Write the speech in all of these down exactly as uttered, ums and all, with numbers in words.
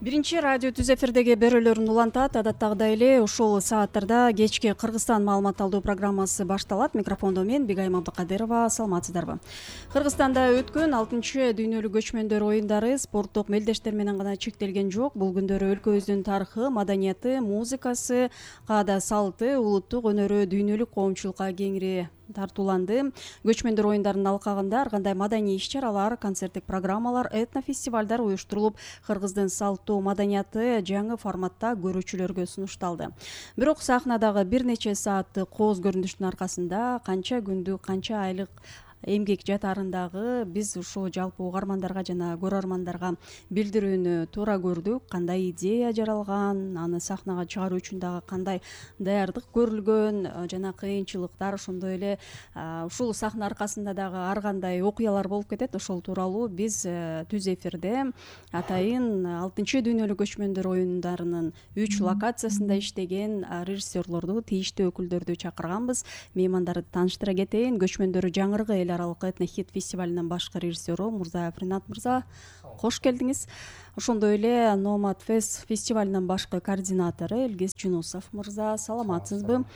Биринчи радио түз эфирдеги берүүлөрүн улантат. Адаттагыдай эле ушул сааттарда кечки Кыргызстан маалымат алуу программасы башталат. Микрофондо мен Бигайым Абдыкадырова. Саламатсыздарбы? Кыргызстанда өткөн алтынчы дүйнөлүк көчмөндөр оюндары спорттук мелдештер менен гана чектелген жок. Бул күндөрү өлкөбүздүн тарыхы, маданияты, музыкасы, каада салты, улуттук өнөрү дүйнөлүк коомчулукка кеңири тартууланды. Көчмөндөр оюндарынын алкагында ар кандай маданий иш-чаралар, концерттик программалар, этнофестивалдар уюштурулуп, кыргыздын салттуу маданияты жаңы форматта көрүүчүлөргө сунушталды. Бирок сахнадагы бир нече сааттык кооз көрүнүштүн аркасында канча күндүк, канча айлык эмгек жатарындагы биз ушул жалпы угармандарга жана көрөрмандарга билдирүүнү туура көрдүк. Кандай идея жаралган, аны сахнага чыгаруу үчүн дагы кандай даярдык көрүлгөн жана кыйынчылыктар, ошондой эле ушул сахна аркасында дагы ар кандай окуялар болуп кетет. Ошол тууралуу биз түз эфирде атайын алтынчы дүйнөлүк көчмөндөр оюндарынын үч локациясында иштеген режиссерлорду, тийиштүү өкүлдөрдү чакырганбыз. Меймандарды тааныштыра кетейин. Көчмөндөр жаңырыгы эл аралык этнохит фестивалинин башкы режиссеру Мурзаев Ринат мырза, кош келдиңиз. Ошондой эле Номад Фест фестивалинин башкы координатору Элгиз Жунусов мырза, саламатсызбы?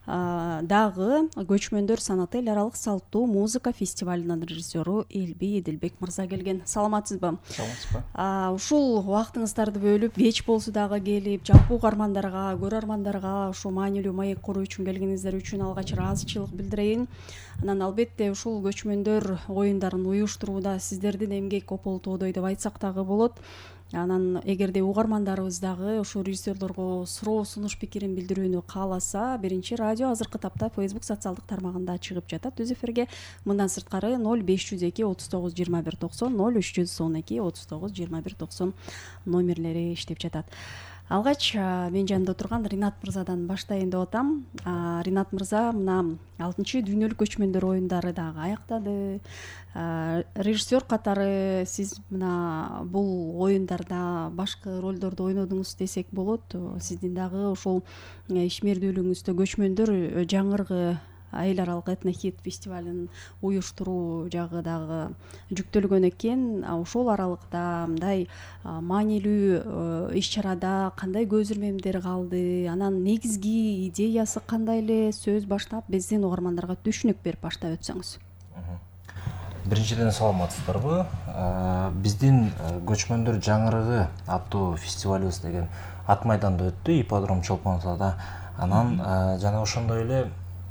Дагы көчмөндөр санаты эл аралык салттуу музыка фестивалинин режиссеру Элби Эдилбек мырза келген. Саламатсызбы? Саламатсызбы. Ушул убактыңыздарды бөлүп, кеч болсо дагы келип, жалпы угармандарга, көрөрмандарга ушул маанилүү маек куруу үчүн келгениңиздер үчүн алгач ыраазычылык билдирейин. Анан албетте ушул көчмөндөр оюндарын уюштурууда сиздердин эмгек ополтоодой деп айтсак дагы болот. Анан эгерде угармандарыбыз дагы ошол режиссерлорго суроо, сунуш, пикирин билдирүүнү кааласа, биринчи радио азыркы тапта Facebook социалдык тармагында чыгып жатат түз эфирге. Мындан сырткары ноль беш жүз эки отуз тогуз жыйырма бир токсон, ноль үч жүз он эки отуз тогуз жыйырма бир токсон номерлери иштеп жатат. Алгач мен жанымда отурган Ринат мырзадан баштайын деп атам. Ринат мырза, мына алтынчы дүйнөлүк көчмөндөр оюндары дагы аяктады. Режиссер катары сиз мына бул оюндарда башкы ролдорду ойнодуңуз десек болот. Сиздин дагы ушул ишмердүүлүгүңүздө көчмөндөр жаңырыгы эл аралык этнохит фестивалин уюштуруу жагы дагы жүктөлгөн экен. Ошол аралыкта мындай маанилүү иш-чарада кандай көз ирмемдер калды? Анан негизги идеясы кандай эле? Сөз баштап биздин угармандарга түшүнүк берип баштап өтсөңүз. Биринчиден саламатсыздарбы? Биздин көчмөндөр жаңырыгы аттуу фестивалыбыз деген ат майданда өттү, ипподром Чолпон атада. Анан жана ошондой эле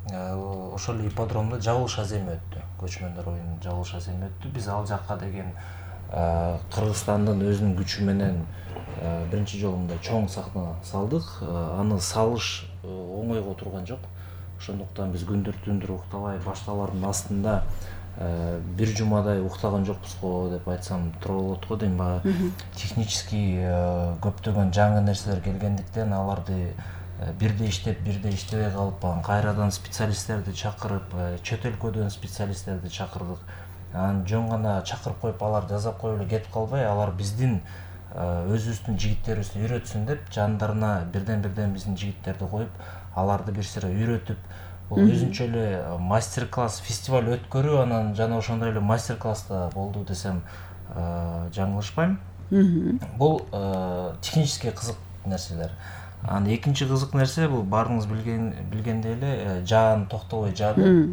ошол ипподромдо жабылыш аземи өттү. Көчмөндөр оюнунун жабылыш аземи өттү. Биз ал жакка деген Кыргызстандын өзүнүн күчү менен биринчи жолу мындай чоң сахна салдык. Аны салыш оңойго турган жок. Ошондуктан биз күндүр түндүр уктабай башталардын астында бир жумадай уктаган жокпуз го деп айтсам туура болот го дейм. Баягы технический көптөгөн жаңы нерселер келгендиктен аларды бирде иштеп, бирде иштебей калып, кайрадан специалисттерди чакырып, чөт өлкөдөн специалисттерди чакырдык. Анан жөн гана чакырып коюп, алар жасап коюп эле кетип калбай, алар биздин өзүбүздүн жигиттерибизди үйрөтсүн деп, жандарына бирден-бирден биздин жигиттерди коюп, аларды бир сыйра үйрөтүп, бул өзүнчө эле мастер-класс фестиваль өткөрүү, анан жана ошондой эле мастер-класс да болду десем жаңылышпайм. Бул технический кызык нерселер. Анан экинчи кызык нерсе, бул баарыңыз билген билгендей эле жаан токтобой жаады.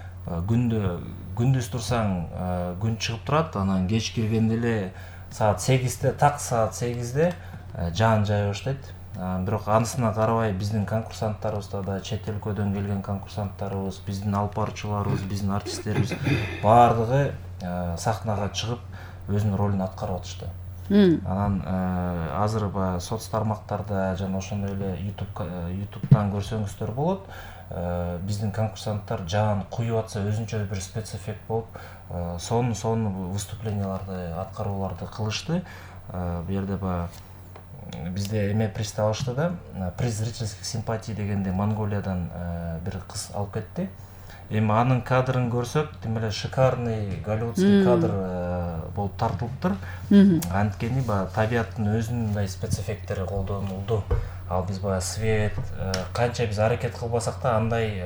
Күндө күндүз турсаң күн чыгып турат, анан кеч киргенде эле саат сегизде, так саат сегизде жаан жая баштайт. Бирок анысына карабай биздин конкурсанттарыбызда да, чет өлкөдөн келген конкурсанттарыбыз, биздин алып баруучуларыбыз, биздин артисттерибиз баардыгы сахнага чыгып өзүнүн ролун аткарып атышты. Анан азыр баягы соц тармактарда жана ошондой эле ютубтан көрсөңүздөр болот. Биздин конкурсанттар жаан куюп атса өзүнчө бир спецэффект болуп, сонун сонун выступленияларды, аткарууларды кылышты. Бу жерде баягы бизде эме приз табышты да, приз зрительских симпатий дегенде Монголиядан бир кыз алып кетти. Эми анын кадрын көрсөк, тим эле шикарный голливудский кадр болуп тартылыптыр. Анткени баягы табияттын өзүнүн мындай спецэффекттери колдонулду. Ал биз баягы свет, канча биз аракет кылбасак да андай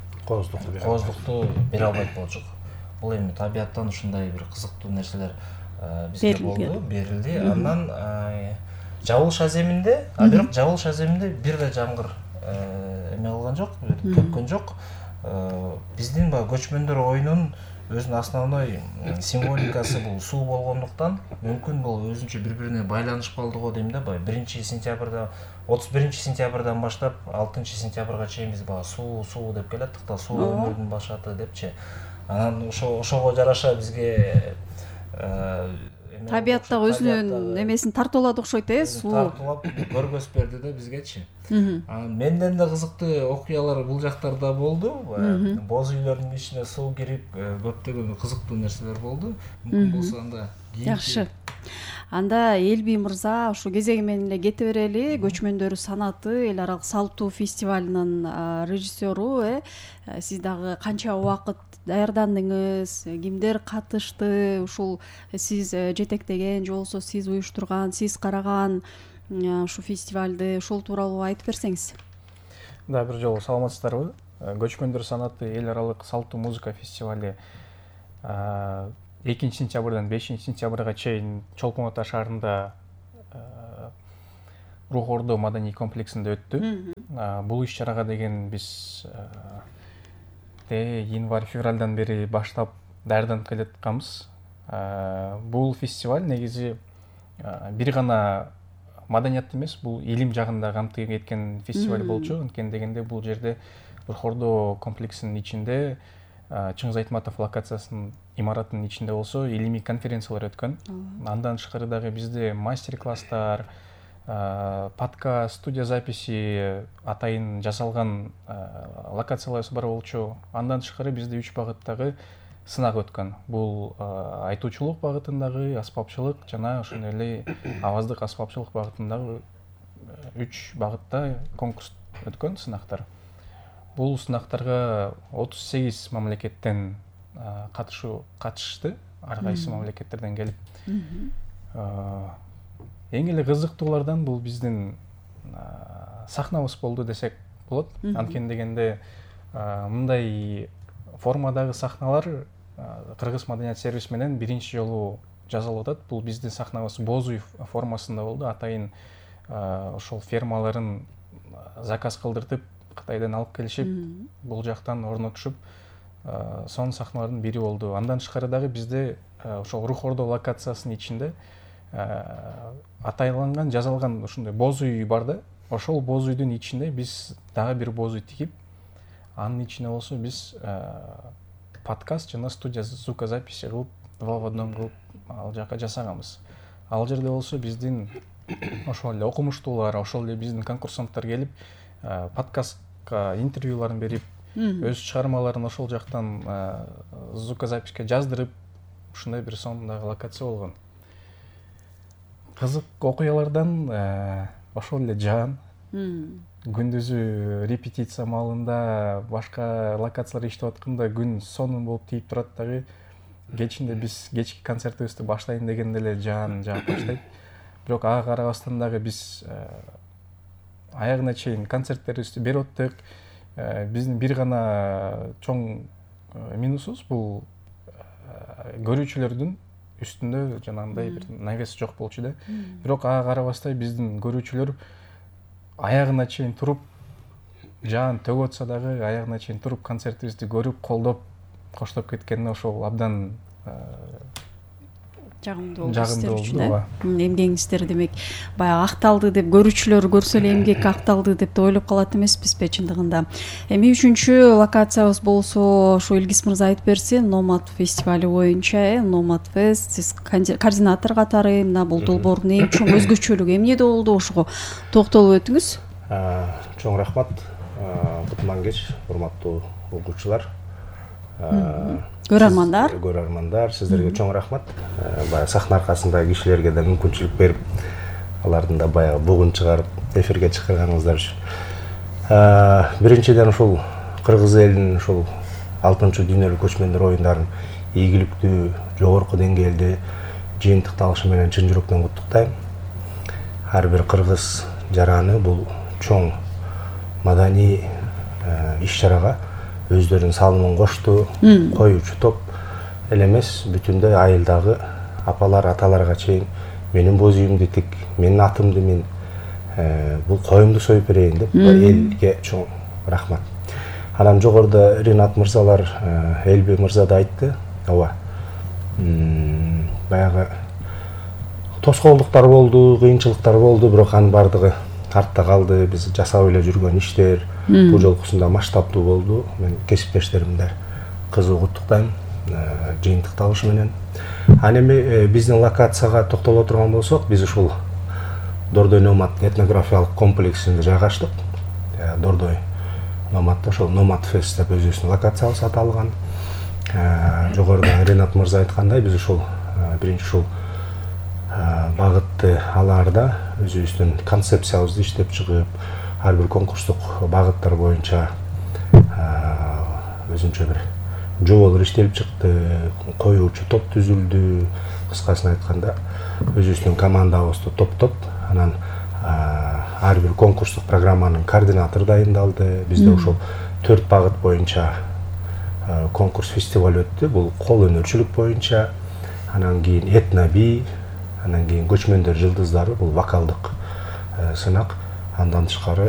кооздукту бере албайт болчук. Бул эми табияттан ушундай бир кызыктуу нерселер бизге болду, берилди. Андан жабылыш аземинде, а бирок жабылыш аземинде бир да жамгыр эме кылган жок, төккөн жок. Биздин баягы көчмөндөр оюнун өзүнүн основной символикасы бул суу болгондуктан мүмкүн бул өзүнчө бири-бирине байланышып калды го дейм да. Баягы биринчи сентябрда, отуз биринчи сентябрдан баштап алтынчы сентябрга чейин биз баягы суу суу деп келаттык да, суу өмүрдүн башаты депчи. Анан ошо ошого жараша бизге табияттагы өзүнүн эмесин тартуулады окшойт э, суу тартуулап көргөз берди да бизгечи. Анан менден да кызыктуу окуялар бул жактарда болду. Боз үйлөрдүн ичине суу кирип, көптөгөн кызыктуу нерселер болду. Мүмкүн болсо анда жакшы. Анда Элби мырза ушу кезеги менен эле кете берели. Көчмөндөр санаты эл аралык салттуу фестивалынын режиссеру, э сиз дагы канча убакыт даярдандыңыз, кимдер катышты, ушул сиз жетектеген же болбосо сиз уюштурган, сиз караган ушу фестивалды, ушул тууралуу айтып берсеңиз. Да, бир жолу саламатсыздарбы? Көчмөндөр санаты эл аралык салттуу музыка фестивали экинчи сентябрдан бешинчи сентябрга чейин Чолпон Ата шаарында Рух Ордо маданий комплексинде өттү. Бул иш-чарага деген биз январь-февралдан бери баштап даярданып келатканбыз. Бул фестиваль негизи бир гана маданият эмес, бул илим жагында камтып кеткен фестиваль болчу. Анткени дегенде бул жерде Рух Ордо комплексинин ичинде Чыңгыз Айтматов локациясынын имаратынын ичинде болсо илимий конференциялар өткөн. Андан тышкары дагы бизде мастер-класстар, подкаст, студия записи атайын жасалган локациялар бар болчу. Андан тышкары бизде үч багыттагы сынак өткөн. Бул айтуучулук багытындагы, аспапчылык жана ошондой эле аваздык аспапчылык багытындагы үч багытта конкурс өткөн сынактар. Бул сынактарга отуз сегиз мамлекеттен катышуу катышты, ар кайсы мамлекеттерден келип. Эң эле кызыктуулардан бул биздин сахнабыз болду десек болот. Анткени дегенде мындай формадагы сахналар Кыргыз маданият сервис менен биринчи жолу жасалып атат. Бул биздин сахнабыз боз үй формасында болду. Атайын ошол фермаларын заказ кылдыртып Кытайдан алып келишип, бул жактан орнотушуп, сонун сахналардын бири болду. Андан тышкары дагы бизде ошол Рух Ордо локациясынын ичинде атайланган, жазалган ушундай боз үй бар да. Ошол боз үйдүн ичинде биз дагы бир боз үй тигип, анын ичине болсо биз подкаст жана студия звукозаписи кылып, два в одном кылып ал жака жасаганбыз. Ал жерде болсо биздин ошол эле окумуштуулар, ошол эле биздин конкурсанттар келип, подкастка интервьюларын берип, өз чыгармаларын ошол жактан звукозаписке жаздырып, ушундай бир сонундагы локация болгон. Кызык окуялардан ошол эле жаан, күндүзү репетиция маалында башка локациялар иштеп атканда күн сонун болуп тийип турат дагы. Кечинде биз кечки концертибизди баштайын дегенде эле жаан жаап баштайт. Бирок ага карабастан дагы биз аягына чейин концерттерибизди берип аттык. Биздин бир гана чоң минусубуз бул көрүүчүлөрдүн үстүндө жанагындай бир навес жок болчу да. Бирок ага карабастай биздин көрүүчүлөр аягына чейин туруп, жаан төгүп атса дагы аягына чейин туруп концертибизди көрүп, колдоп, коштоп кеткенине ошол абдан жагымдуу болду. Эмгегиңиздер демек баягы акталды деп, көрүүчүлөр көрсө эле эмгек акталды деп да ойлоп калат эмеспизби чындыгында. Эми үчүнчү локациябыз болсо ошо Илгиз мырза айтып берсин, Номад фестивали боюнча, э, Номад фест, сиз координатор катары, мына бул долбоордун эң чоң өзгөчөлүгү эмнеде болду, ошого токтолуп өтүңүз. Чоң рахмат, кутман кеч, урматтуу окуучулар. Көрөрмандар. Көрөрмандар, сиздерге чоң рахмат. Баягы сахна аркасында кишилерге да мүмкүнчүлүк берип, алардын да баягы бугун чыгарып, эфирге чыгарганыңыздар үчүн. Биринчиден ушул кыргыз элинин ушул алтынчы дүйнөлүк көчмөндөр оюндарын ийгиликтүү, жогорку деңгээлде жыйынтыкталышы менен чын жүрөктөн куттуктайм. Ар бир кыргыз жараны бул чоң маданий иш-чарага өздөрүнүн салымын кошту, коюучу топ эле эмес, бүтүндөй айылдагы апалар, аталарга чейин менин боз үйүмдү тик, менин атымды мен бул коюмду союп берейин деп элге чоң рахмат. Анан жогоруда Ринат мырзалар, Элби мырза да айтты. Ооба. Баягы тоскоолдуктар болду, кыйынчылыктар болду, бирок анын бардыгы артта калды. Биз жасап эле жүргөн иштер бул жолкусунда масштабтуу болду. Мен кесиптештеримди кызуу куттуктайм жыйынтыкталышы менен. Аны эми биздин локацияга токтоло турган болсок, биз ушул Дордой Номад этнографиялык комплексинде жайгаштык. Дордой Номадда ошол Номад Фест деп өзүбүздүн локациябыз аталган. Жогоруда Ринат мырза айткандай, биз ушул биринчи ушул багытты алаарда өзүбүздүн концепциябызды иштеп чыгып, ар бир конкурстук багыттар боюнча өзүнчө бир жоболор иштелип чыкты, коюучу топ түзүлдү. Кыскасын айтканда, өзүбүздүн командабызды топтоп, анан ар бир конкурстук программанын координатору дайындалды. Бизде ошол төрт багыт боюнча конкурс фестиваль өттү. Бул кол өнөрчүлүк боюнча, анан кийин этноби, анан кийин көчмөндөр жылдыздары, бул вокалдык сынак, андан тышкары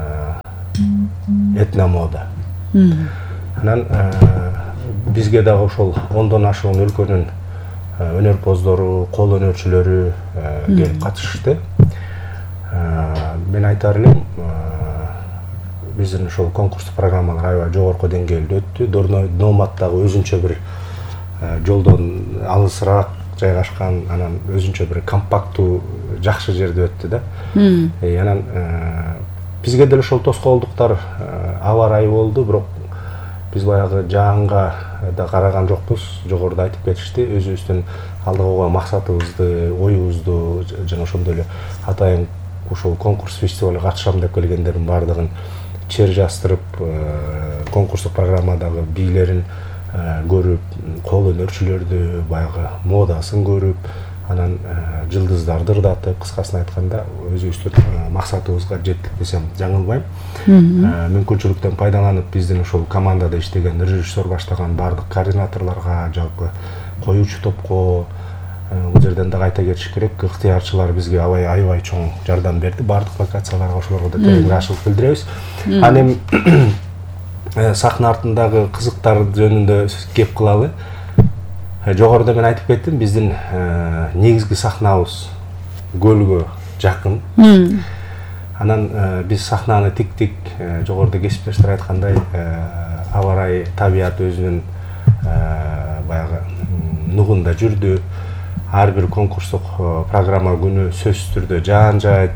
этномода. Анан бизге дагы ошол ондон ашуун өлкөнүн өнөрпоздору, кол өнөрчүлөрү келип катышты. Мен айтар элем, биздин ошол конкурстук программалар аябай жогорку деңгээлде өттү. Дордой Номад дагы өзүнчө бир жолдон алысыраак жайгашкан, анан өзүнчө бир компактуу, жакшы жерде өттү да. Анан бизге деле ошол тоскоолдуктар аба ырайы болду, бирок биз баягы жаанга да караган жокпуз. Жогоруда айтып кетишти, өзүбүздүн алдыга койгон максатыбызды, оюбузду жана ошондой эле атайын ушул конкурс фестивалга катышам деп келгендердин баардыгын чер жастырып, конкурстук программадагы бийлерин көрүп, кол өнөрчүлөрдү, баягы модасын көрүп, анан жылдыздарды ырдатып, кыскасын айтканда өзүбүздүн максатыбызга жеттик десем жаңылбайм. Мүмкүнчүлүктөн пайдаланып, биздин ушул командада иштеген режиссер баштаган баардык координаторлорго, жалпы коюучу топко, бул жерден да айта кетиш керек, ыктыярчылар бизге аябай аябай чоң жардам берди. Баардык локацияларга ошолорго да терең ыраазычылык билдиребиз. Аны эми сахна артындагы кызыктар жөнүндө кеп кылалы. Жогоруда мен айтып кеттим, биздин негизги сахнабыз көлгө жакын. Анан биз сахнаны тиктик, жогоруда кесиптештер айткандай, аба ырайы, табият өзүнүн баягы нугунда жүрдү. Ар бир конкурстук программа күнү сөзсүз түрдө жаан жайт,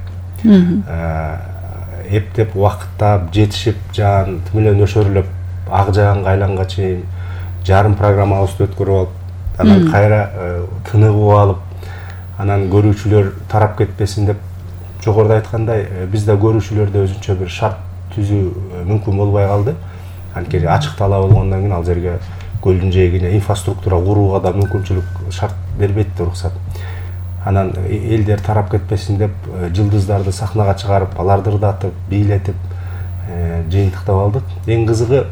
эптеп, убакыттап, жетишип, жаан менен өшөрүлөп, ак жаанга айланга чейин жарым программабызды өткөрүп алып, анан кайра тыныгып алып, анан көрүүчүлөр тарап кетпесин деп, жогоруда айткандай, бизде көрүүчүлөрдө өзүнчө бир шарт түзүү мүмкүн болбой калды. Анткени ачык талаа болгондон кийин ал жерге көлдүн жээгине инфраструктура курууга да мүмкүнчүлүк шарт бербейт да, уруксат. Анан элдер тарап кетпесин деп, жылдыздарды сахнага чыгарып, аларды ырдатып, бийлетип, жыйынтыктап алдык. Эң кызыгы,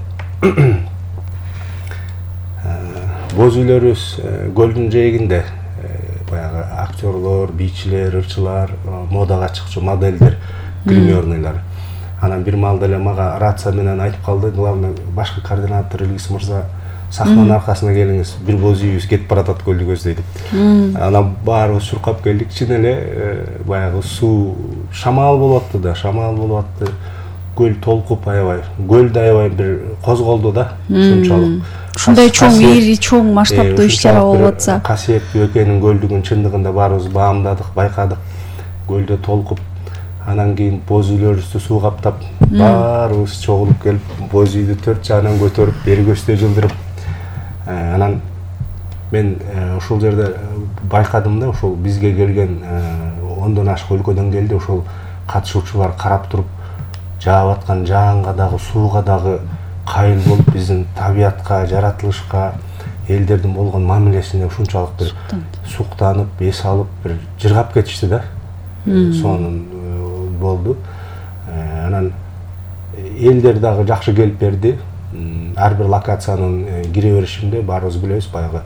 боз үйлөрүбүз көлдүн жээгинде, баягы актерлор, бийчилер, ырчылар, модага чыкчу моделдер, гримерныйлар. Анан бир маалда эле мага рация менен айтып калды, главный башкы координатор Илгиз мырза, сахнанын аркасына келиңиз, бир боз үйүбүз кетип баратат көлдү көздөй деп. Анан баарыбыз чуркап келдик, чын эле баягы суу, шамал болуп атты да, шамал болуп атты. Көл толкуп аябай, көл да аябай бир козголду да, ушунчалык. Ушундай чоң, ири, чоң масштабтуу иш-чара болуп атса. Касиеттүү экенин көлдүгүн чындыгында баарыбыз баамдадык, байкадык. Көлдө толкуп, анан кийин боз үйлөрүбүздү суу каптап, баарыбыз чогулуп келип, боз үйдү төрт жагынан көтөрүп, бери көздөй жылдырып, анан мен ушул жерде байкадым да, ушул бизге келген ондон ашык өлкөдөн келди, ушул катышуучулар карап туруп, жаап аткан жаанга дагы, сууга дагы кайыл болуп, биздин табиятка, жаратылышка, элдердин болгон мамилесине ушунчалык бир суктанып, эс алып, бир жыргап кетишти да. Сонун болду. Анан элдер дагы жакшы келип берди. Ар бир локациянын кире беришинде баарыбыз билебиз, баягы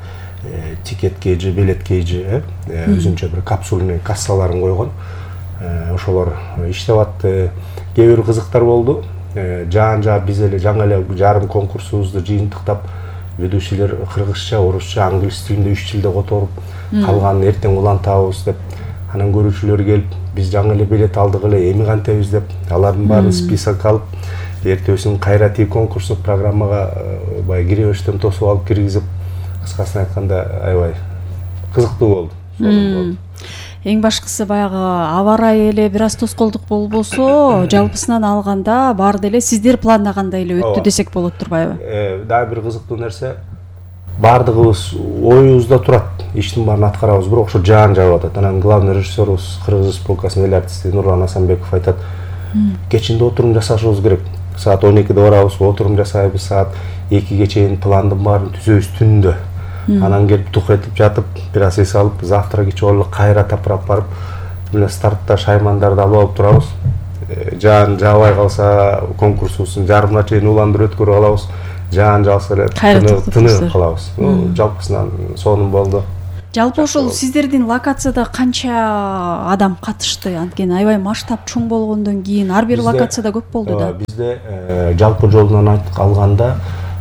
тикетке же билетке же өзүнчө бир капсульный кассаларын койгон. Ошолор иштеп атты. Кээ бир кызыктар болду. Жаан жаап биз эле жаңы эле жарым конкурсубузду жыйынтыктап ведущийлер кыргызча, орусча, англис тилинде үч тилде которуп, калганын эртең улантабыз деп, анан көрүүчүлөр келип, биз жаңы эле билет алдык эле, эми кантебиз деп, алардын баарын список алып, эртебесин кайрати конкурстук программага бай киребештен тосуп алып киргизип, кыскасын айтканда аябай кызыктуу болду. Эң башкысы баягы аба ырайы эле бир аз тоскоолдук болбосо, жалпысынан алганда баарды эле сиздер пландагандай эле өттү десек болот турбайбы? Дагы бир кызыктуу нерсе, баардыгыбыз оюбузда турат, иштин баарын аткарабыз, бирок ошо жаан жаап атат. Анан главный режиссерубуз Кыргыз Республикасынын эл артисти Нурлан Асанбеков айтат, кечинде отурум жасашыбыз керек. Саат он экиде барабыз, отурум жасайбыз, саат экиге чейин пландын баарын түзөбүз түндө. Анан келип тук этип жатып, бир аз эс алып, завтра кече кайра тапырап барып, мына стартта шаймандарды алып алып турабыз. Жаан жаабай калса, конкурсубуздун жарымына чейин уландырып өткөрүп алабыз. Жаан жаалса эле тыныгып калабыз. Жалпысынан сонун болду. Жалпы ошол сиздердин локацияда канча адам катышты? Анткени аябай масштаб чоң болгондон кийин ар бир локацияда көп болду да. Бизде жалпы жолунан алганда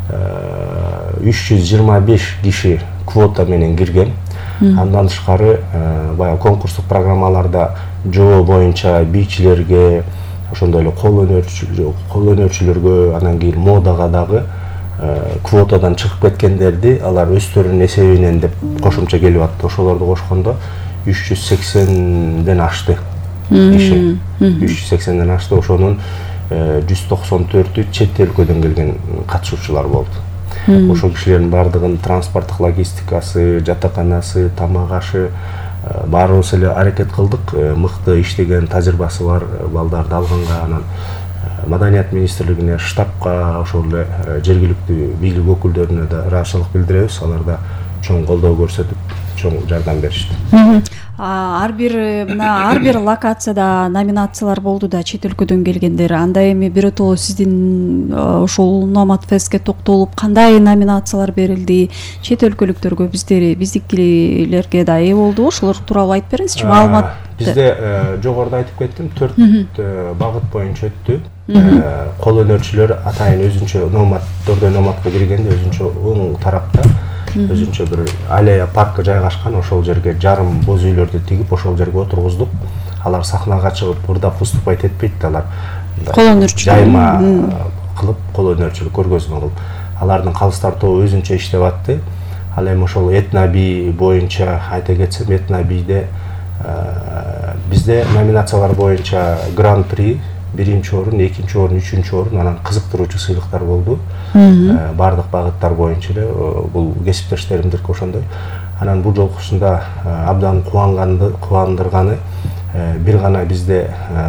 үч жүз жыйырма беш киши квота менен кирген. Андан тышкары баягы конкурстук программаларда жоо боюнча бийчилерге, ошондой эле кол өнөрчүлөргө, анан кийин модага дагы квотадан чыгып кеткендерди алар өздөрүнүн эсебинен деп кошумча келип атты. Ошолорду кошкондо үч жүз сексенден ашты киши. үч жүз сексенден ашты. Ошонун жүз токсон төртү чет өлкөдөн келген катышуучулар болду. Ошол кишилердин баардыгынын транспорттук логистикасы, жатаканасы, тамак ашы баарыбыз эле аракет кылдык. Мыкты иштеген тажрыйбасы бар балдарды алганга, анан Маданият министрлигине, штабка, ошол эле жергиликтүү бийлик өкүлдөрүнө да ыраазычылык билдиребиз. Алар да чоң колдоо көрсөтүп, чоң жардам беришти. Ар бир мына ар бир локацияда номинациялар болду да, чет өлкөдөн келгендер. Анда эми биротоло сиздин ошол Номад Фестке токтолуп, кандай номинациялар берилди? Чет өлкөлүктөргө, биздер биздикилерге да ээ болду. Ошолор тууралуу айтып бериңизчи, маалымат. Бизде жогоруда айтып кеттим, төрт багыт боюнча өттү. Кол өнөрчүлөр атайын өзүнчө номад, дордой номадка киргенде өзүнчө оң тарапта өзүнчө бир аллея паркы жайгашкан. Ошол жерге жарым боз үйлөрдү тигип, ошол жерге отургуздук. Алар сахнага чыгып ырдап выступать этпейт, алар кол өнөрчүлөр жайма кылып, кол өнөрчүлүк көргөзмө кылып. Алардын калыстар тобу өзүнчө иштеп атты. Ал эми ошол этноби боюнча айта кетсем, этнобийде бизде номинациялар боюнча гран-при, биринчи орун, экинчи орун, үчүнчү орун, анан кызыктыруучу сыйлыктар болду. Бардык багыттар боюнча эле, бул кесиптештеримдики ошондой. Анан бул жолкусунда абдан кубанганды, кубандырганы бир гана бизде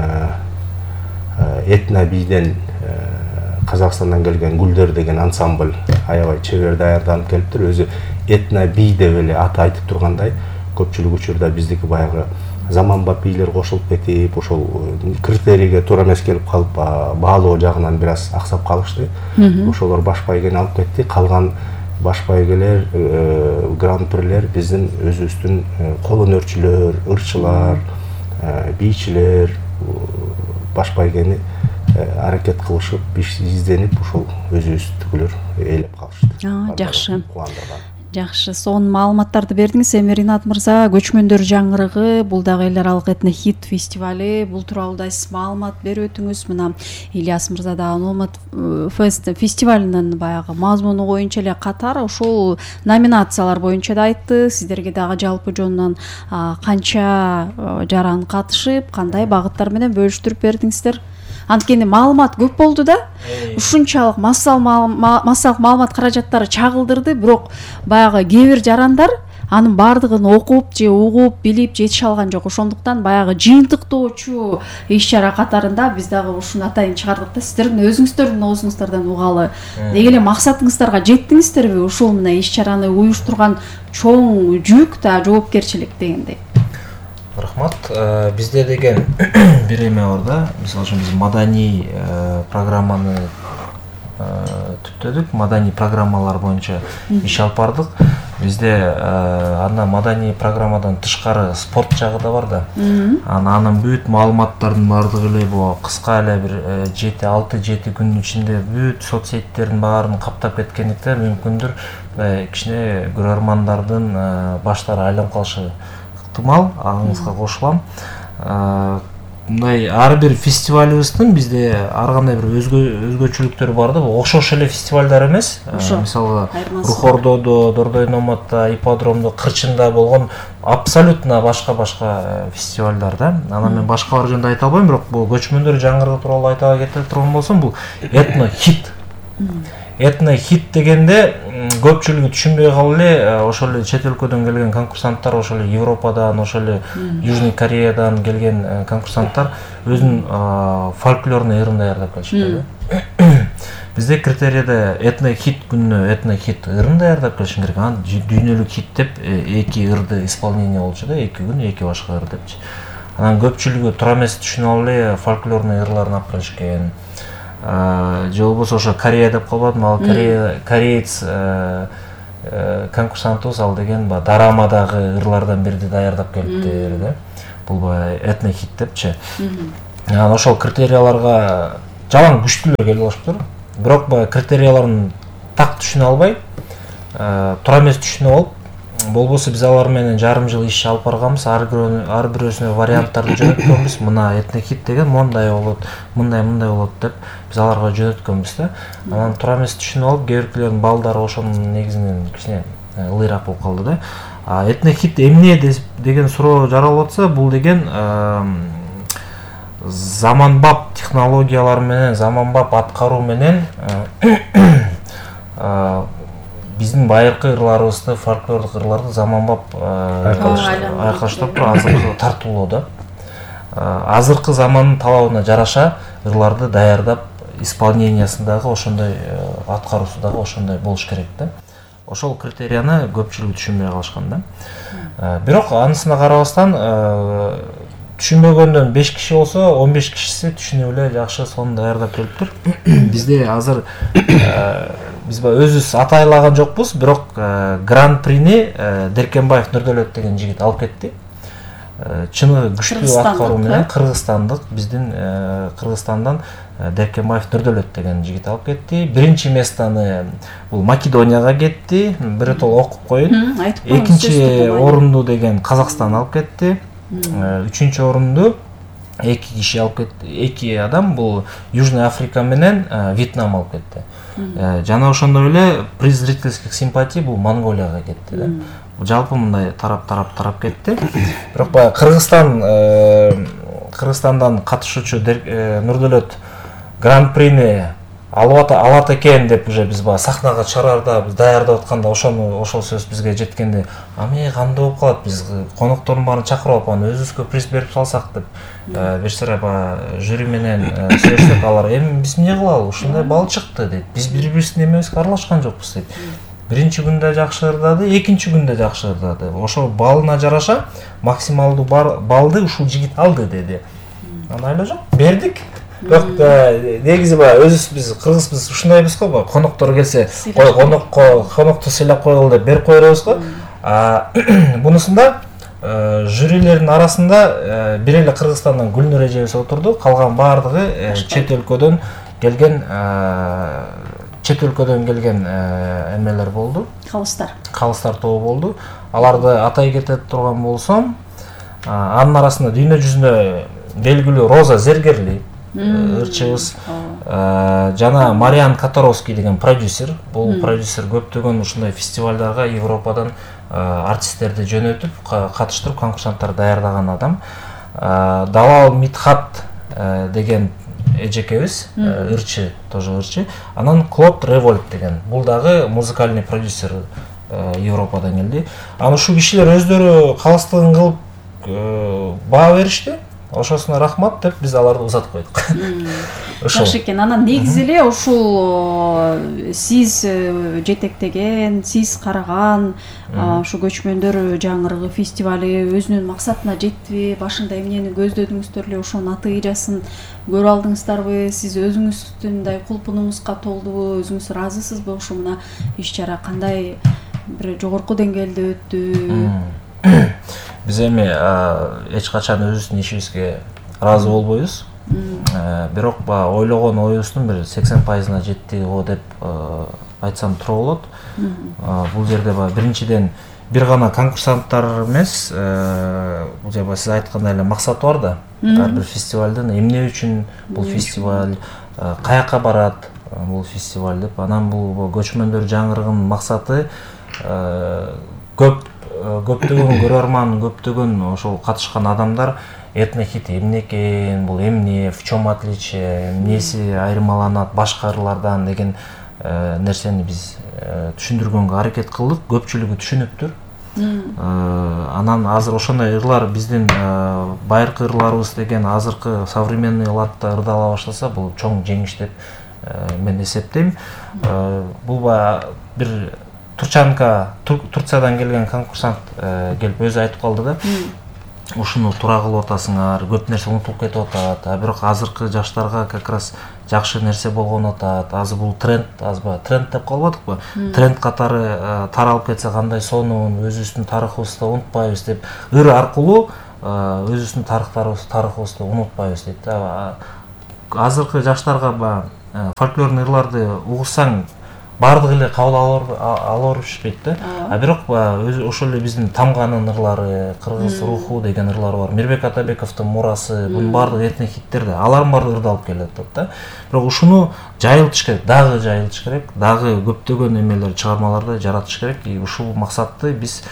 этнобийден Казакстандан келген Гүлдөр деген ансамбль аябай чебер даярданып келиптир. Өзү этнобий деп эле аты айтып тургандай, көпчүлүк учурда биздики баягы заманбап бийлер кошулуп кетип, ошол критерийге туура эмес келип калып, баалоо жагынан бир аз аксап калышты. Ошолор баш байгени алып кетти. Калган баш байгелер, гран-прилер биздин өзүбүздүн кол өнөрчүлөр, ырчылар, бийчилер баш байгени аракет кылышып, изденип, ошол өзүбүздүкүлөр ээлеп калышты. Жакшы. Жакшы, сонун маалыматтарды бердиңиз. Эми Ринат мырза, Көчмөндөр жаңырыгы, бул дагы эл аралык этнохит фестивали, бул тууралуу да сиз маалымат берип өтүңүз. Мына Ильяс мырза да Номад Фест фестивалынын баягы мазмуну боюнча эле катар ошол номинациялар боюнча да айтты. Сиздерге дагы жалпы жонунан канча жаран катышып, кандай багыттар менен бөлүштүрүп бердиңиздер? Анткени маалымат көп болду да. Ушунчалык массалык маалымат каражаттары чагылдырды, бирок баягы кээ бир жарандар анын баардыгын окуп же угуп, билип жетише алган жок. Ошондуктан баягы жыйынтыктоочу иш-чара катарында биз дагы ушуну атайын чыгардык да. Сиздердин өзүңүздөрдүн оозуңуздардан угалы. Деги эле максатыңыздарга жеттиңиздерби? Ушул мына иш-чараны уюштурган чоң жүк да, жоопкерчилик дегендей. Рахмат. Бизде деген бир эме бар да. Мисалы үчүн биз маданий программаны түптөдүк, маданий программалар боюнча иш алып бардык. бизде анда маданий программадан тышкары спорт жагы да бар да. Анын бүт маалыматтардын баардыгы эле бу кыска эле бир жети алты жети күнүн ичинде бүт соцсеттердин баарын каптап кеткендиктен мүмкүндүр кичине көрөрмандардын баштары айланып калышы ыктымал. Аңызга кошулам. Мындай ар бир фестивалыбыздын бизде ар кандай бир өзгөчөлүктөр бар да. Окшош эле фестивалдар эмес. Мисалы Рухордодо, Дордой Номатта, Ипподромдо, Кырчында болгон абсолютно башка-башка фестивалдар да. Анан мен башкалар жөнүндө айта албайм, бирок бул көчмөндөр жаңырыгы тууралуу айта кете турган болсом, бул этно хит. Этно хит дегенде көпчүлүгү түшүнбөй калып эле, ошол эле чет өлкөдөн келген конкурсанттар, ошол эле Европадан, ошол эле Южный Кореядан келген конкурсанттар өзүнүн фольклорный ырын даярдап келишти. Бизде критерийде этно хит күнүнө этно хит ырын даярдап келишин керек. Анан дүйнөлүк хит деп эки ырды исполнение болчу да, эки күн эки башка ыр депчи. Анан көпчүлүгү туура эмес түшүнүп алып эле фольклорный ырларын алып келишкен. Же болбосо ошо Корея деп калбадым, ал кореец конкурсантыбыз ал деген дорамадагы ырлардан бирди даярдап келиптир да. Бул баягы этно хит депчи. Анан ошол критерияларга жалаң күчтүүлөр келип алышыптыр. Бирок баягы критерияларын так түшүнө албай, туура эмес түшүнүп алып, болбосо биз алар менен жарым жыл иш алып барганбыз, ар бирөөсүнө варианттарды жөнөткөнбүз. Мына этно хит деген мондай болот, мындай мындай болот деп биз аларга жөнөткөнбүз да. Анан туура эмес түшүнүп алып, кээ биркилердин балдары ошонун негизинен кичине ылыйраак болуп калды да. А этно хит эмне деген суроо жаралып атса, бул деген заманбап технологиялар менен, заманбап аткаруу менен биздин байыркы ырларыбызды, фольклордук ырларды заманбап айкалыштап азыркы тартуулоо да. Азыркы замандын талабына жараша ырларды даярдап, исполнениясындагы ошондой, аткаруусундагы ошондой болуш керек да. Ошол критерияны көпчүлүк түшүнбөй калышкан да. Бирок анысына карабастан түшүнбөгөндөн беш киши болсо, он беш кишиси түшүнүп эле жакшы сонун даярдап келиптир. Бизде азыр биз өзүбүз атайлаган жокпуз, бирок гран-прини Деркенбаев Нурдөлөт деген жигит алып кетти. Чыны күчтүү аткаруу менен кыргызстандык, биздин Кыргызстандан Деркенбаев Нурдөлөт деген жигит алып кетти. Биринчи местаны бул Македонияга кетти. Биротол окуп коюн. Экинчи орунду деген Казакстан алып кетти. Үчүнчү орунду эки киши алып кетти. Эки адам бул Южный Африка менен Вьетнам алып кетти. Жана ошондой эле приз зрительских симпатий бул Монголияга кетти да. Жалпы мындай тарап-тарап тарап кетти. Бирок баягы Кыргызстан Кыргызстандан катышуучу Нурдөлөт гран-прини алат экен деп уже биз баягы сахнага чыгарарда, биз даярдап атканда ошону ошол сөз бизге жеткенде, ами кандай болуп калат, биз коноктордун баарын чакырып алып, аны өзүбүзгө приз берип салсак деп бир сыра баягы жюри менен сүйлөшсөк, алар эми биз эмне кылалы, ушундай бал чыкты дейт. Биз бири-бирибиздин эмебизге аралашкан жокпуз дейт. Биринчи күндө жакшы ырдады, экинчи күндө жакшы ырдады. Ошол балына жараша максималдуу балды ушул жигит алды деди. Анан эле жок, бердик. Бирок негизи баягы өзүбүз биз кыргызбыз, ушундайбыз го, баягы коноктор келсе, кой конокко конокту сыйлап коелу деп берип коебуз го. Бунусунда жюрилердин арасында бир эле Кыргызстандан Гүлнур эжебиз отурду, калган баардыгы чет өлкөдөн келген чет өлкөдөн келген эмелер болду. Калыстар. Калыстар тобу болду. Аларды атай кете турган болсом, анын арасында дүйнө жүзүнө белгилүү Роза Зергерли ырчыбыз, жана Мариан Которовский деген продюсер. Бул продюсер көптөгөн ушундай фестивалдарга Европадан артисттерди жөнөтүп, катыштырып, конкурсанттар даярдаган адам. Далал Митхат деген эжекебиз, ырчы, тоже ырчы. Анан Клод Револьт деген, бул дагы музыкальный продюсер Европадан келди. Аны ушу кишилер өздөрү калыстыгын кылып баа беришти. Ошосуна рахмат деп биз аларды узатып койдук. Жакшы экен. Анан негизи эле ушул сиз жетектеген, сиз караган ушу көчмөндөр жаңырыгы фестивали өзүнүн максатына жеттиби? Башында эмнени көздөдүңүздөр эле ошонун натыйжасын көрө алдыңыздарбы? Сиз өзүңүздүн мындай кулпунуңузга толдубу? Өзүңүз ыраазысызбы? Ушу мына иш чара кандай бир жогорку деңгээлде өттү? Биз эми эч качан өзүбүздүн ишибизге ыраазы болбойбуз. Бирок баягы ойлогон оюбуздун бир сексен пайызына жетти го деп айтсам туура болот. Бул жерде баягы биринчиден бир гана конкурсанттар эмес, бул жерде сиз айткандай эле максаты бар да. Ар бир фестивалдын эмне үчүн бул фестиваль, каяка барат бул фестиваль деп. Анан бул көчмөндөр жаңгырыгынын максаты көп көптөгөн көрөрман, көптөгөн ошол катышкан адамдар этнохит эмне экен, бул эмне, в чем отличие, эмнеси айырмаланат башка ырлардан деген нерсени биз түшүндүргөнгө аракет кылдык. Көпчүлүгү түшүнүптүр. Анан азыр ошондой ырлар биздин байыркы ырларыбыз деген азыркы современный ладта ырдала баштаса, бул чоң жеңиш деп мен эсептейм. Бул баягы бир турчанка, Турциядан келген конкурсант келип өзү айтып калды да. Ушуну туура кылып атасыңар, көп нерсе унутулуп кетип атат. А бирок азыркы жаштарга как раз жакшы нерсе болгон атат. Азыр бул тренд, азбы тренд деп калбадыкпы? Тренд катары таралып кетсе кандай сонун, өзүбүздүн тарыхыбызды унутпайбыз деп, ыр аркылуу өзүбүздүн тарыхтарыбызды, тарыхыбызды унутпайбыз дейт. Азыркы жаштарга баягы фольклорный ырларды угушсаң бардыгы эле кабыл ала беришпейт да. А бирок ошол эле биздин Тамганын ырлары, кыргыз руху деген ырлар бар. Мирбек Атабековдун мурасы, бунун бардыгы этнохиттер да. Алардын баардыгы ырдалып келет да. Бирок ушуну жайылтыш керек, дагы жайылтыш керек, дагы көптөгөн эмелер, чыгармаларды жаратыш керек. И ушул максатты биз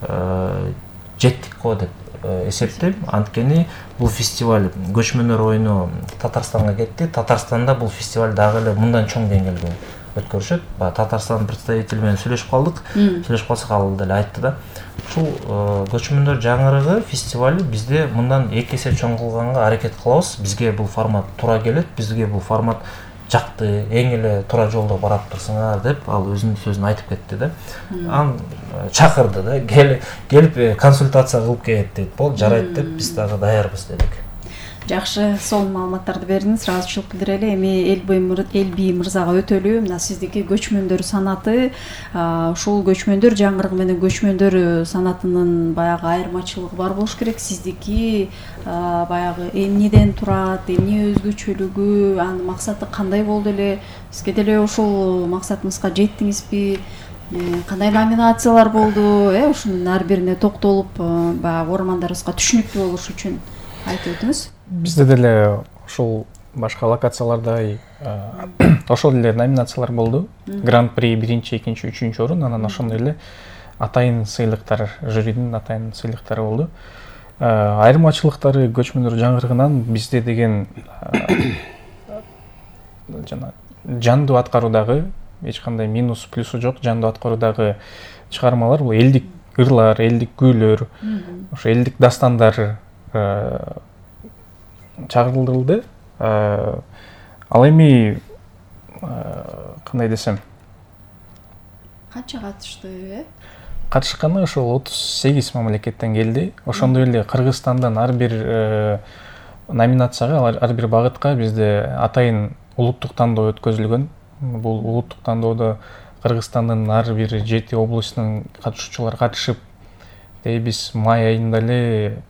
жеттик го деп эсептейм. Анткени бул фестиваль көчмөндөр оюну Татарстанга кетти. Татарстанда бул фестиваль дагы эле мындан чоң деңгээлде өткөрүшөт. Татарстан представители менен сүйлөшүп калдык. Сүйлөшүп калсак ал деле айтты да. Ушул көчмөндөр жаңгырыгы фестиваль бизде мындан эки эсе чоң кылганга аракет кылабыз. Бизге бул формат туура келет, бизге бул формат жакты, эң эле туура жолдо барат турсуңар деп ал өзүнүн сөзүн айтып кетти да. Ан чакырды да, келип консультация кылып кет дейт. Бол жарайт деп биз дагы даярбыз дедик. Жакшы, сонун маалыматтарды бердиңиз. Ыраазычылык билдирели. Эми Элби мырзага өтөлү. Мына сиздики көчмөндөр санаты, ушул көчмөндөр жаңгырыгы менен көчмөндөр санатынын баягы айырмачылыгы бар болуш керек. Сиздики баягы эмнеден турат, эмне өзгөчөлүгү, анын максаты кандай болду эле? Бизге деле ушул максатыбызга жеттиңизби? Кандай номинациялар болду? Э, ушунун ар бирине токтолуп, баягы ормандарыбызга түшүнүктүү болуш үчүн айтып өтүңүз. Бизде деле ушул башка локацияларда ошол эле номинациялар болду. Гран-при биринчи, экинчи, үчүнчү орун, анан ошондой эле атайын сыйлыктар, жюридин атайын сыйлыктары болду. Айырмачылыктары көчмөндөр жаңгырыгынан бизде деген жана жандуу аткаруудагы эч кандай минус плюсу жок. Жандуу аткаруудагы чыгармалар бул элдик ырлар, элдик күүлөр, ошо элдик дастандар чагырылдырылды. Ал эми кандай десем, канча катышты, э? Катышканы ошол отуз сегиз мамлекеттен келди. Ошондой эле Кыргызстандан ар бир номинацияга, ар бир багытка бизде атайын улуттук тандоо өткөзүлгөн. Бул улуттук тандоодо Кыргызстандын ар бир жети областынан катышуучулар катышып, биз май айында эле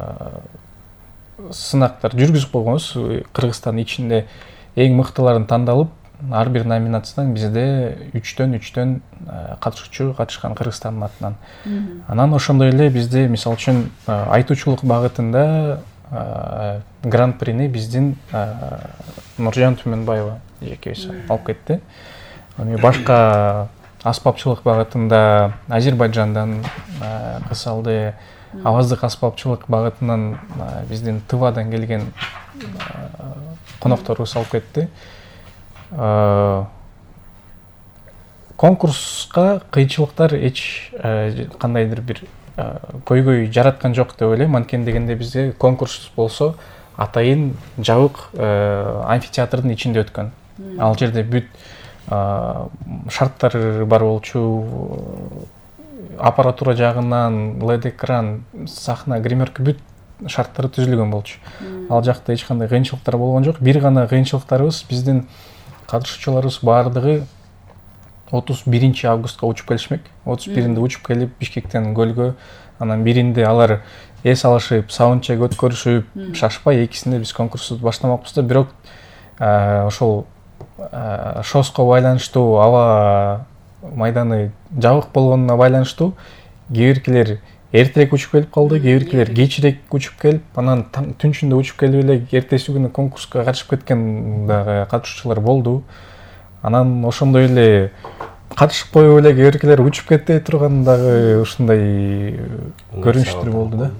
сынактар жүргүзүп койгонбуз. Кыргызстан ичинде эң мыктыларын тандалып, ар бир номинациядан бизде үчтөн үчтөн катышуучу катышкан Кыргызстандын атынан. Анан ошондой эле бизде мисалы үчүн айтуучулук багытында гран-прини биздин Нуржан Түмөнбаева жекебиз алып кетти. Эми башка аспапчылык багытында Азербайжандан кыз алды. Аваздык аспапчылык багытынан биздин Тывадан келген конокторубуз алып кетти. Конкурска кыйынчылыктар эч кандайдыр бир көйгөй жараткан жок деп ойлойм. Анткени дегенде бизде конкурс болсо атайын жабык амфитеатрдын ичинде өткөн. Ал жерде бүт шарттар бар болчу. Аппаратура жагынан, лед экран, сахна, гримерка бүт шарттары түзүлгөн болчу. Ал жакта эч кандай кыйынчылыктар болгон жок. Бир гана кыйынчылыктарыбыз биздин катышуучуларыбыз баардыгы отуз биринчи августка учуп келишмек. отуз биринде учуп келип Бишкектен көлгө, анан биринде алар эс алышып, саундчек өткөрүшүп, шашпай экисинде биз конкурсту баштамакпыз да, бирок ошол шоско байланыштуу, аба майданы жабык болгонуна байланыштуу кээ биркилер эртерээк учуп келип калды, кээ биркилер кечирээк учуп келип, анан түн ичинде учуп келип эле эртеси күнү конкурска катышып кеткен дагы катышуучулар болду. Анан ошондой эле катышып коюп эле кээ биркилер учуп кетпей турган дагы ушундай көрүнүштөр болду да.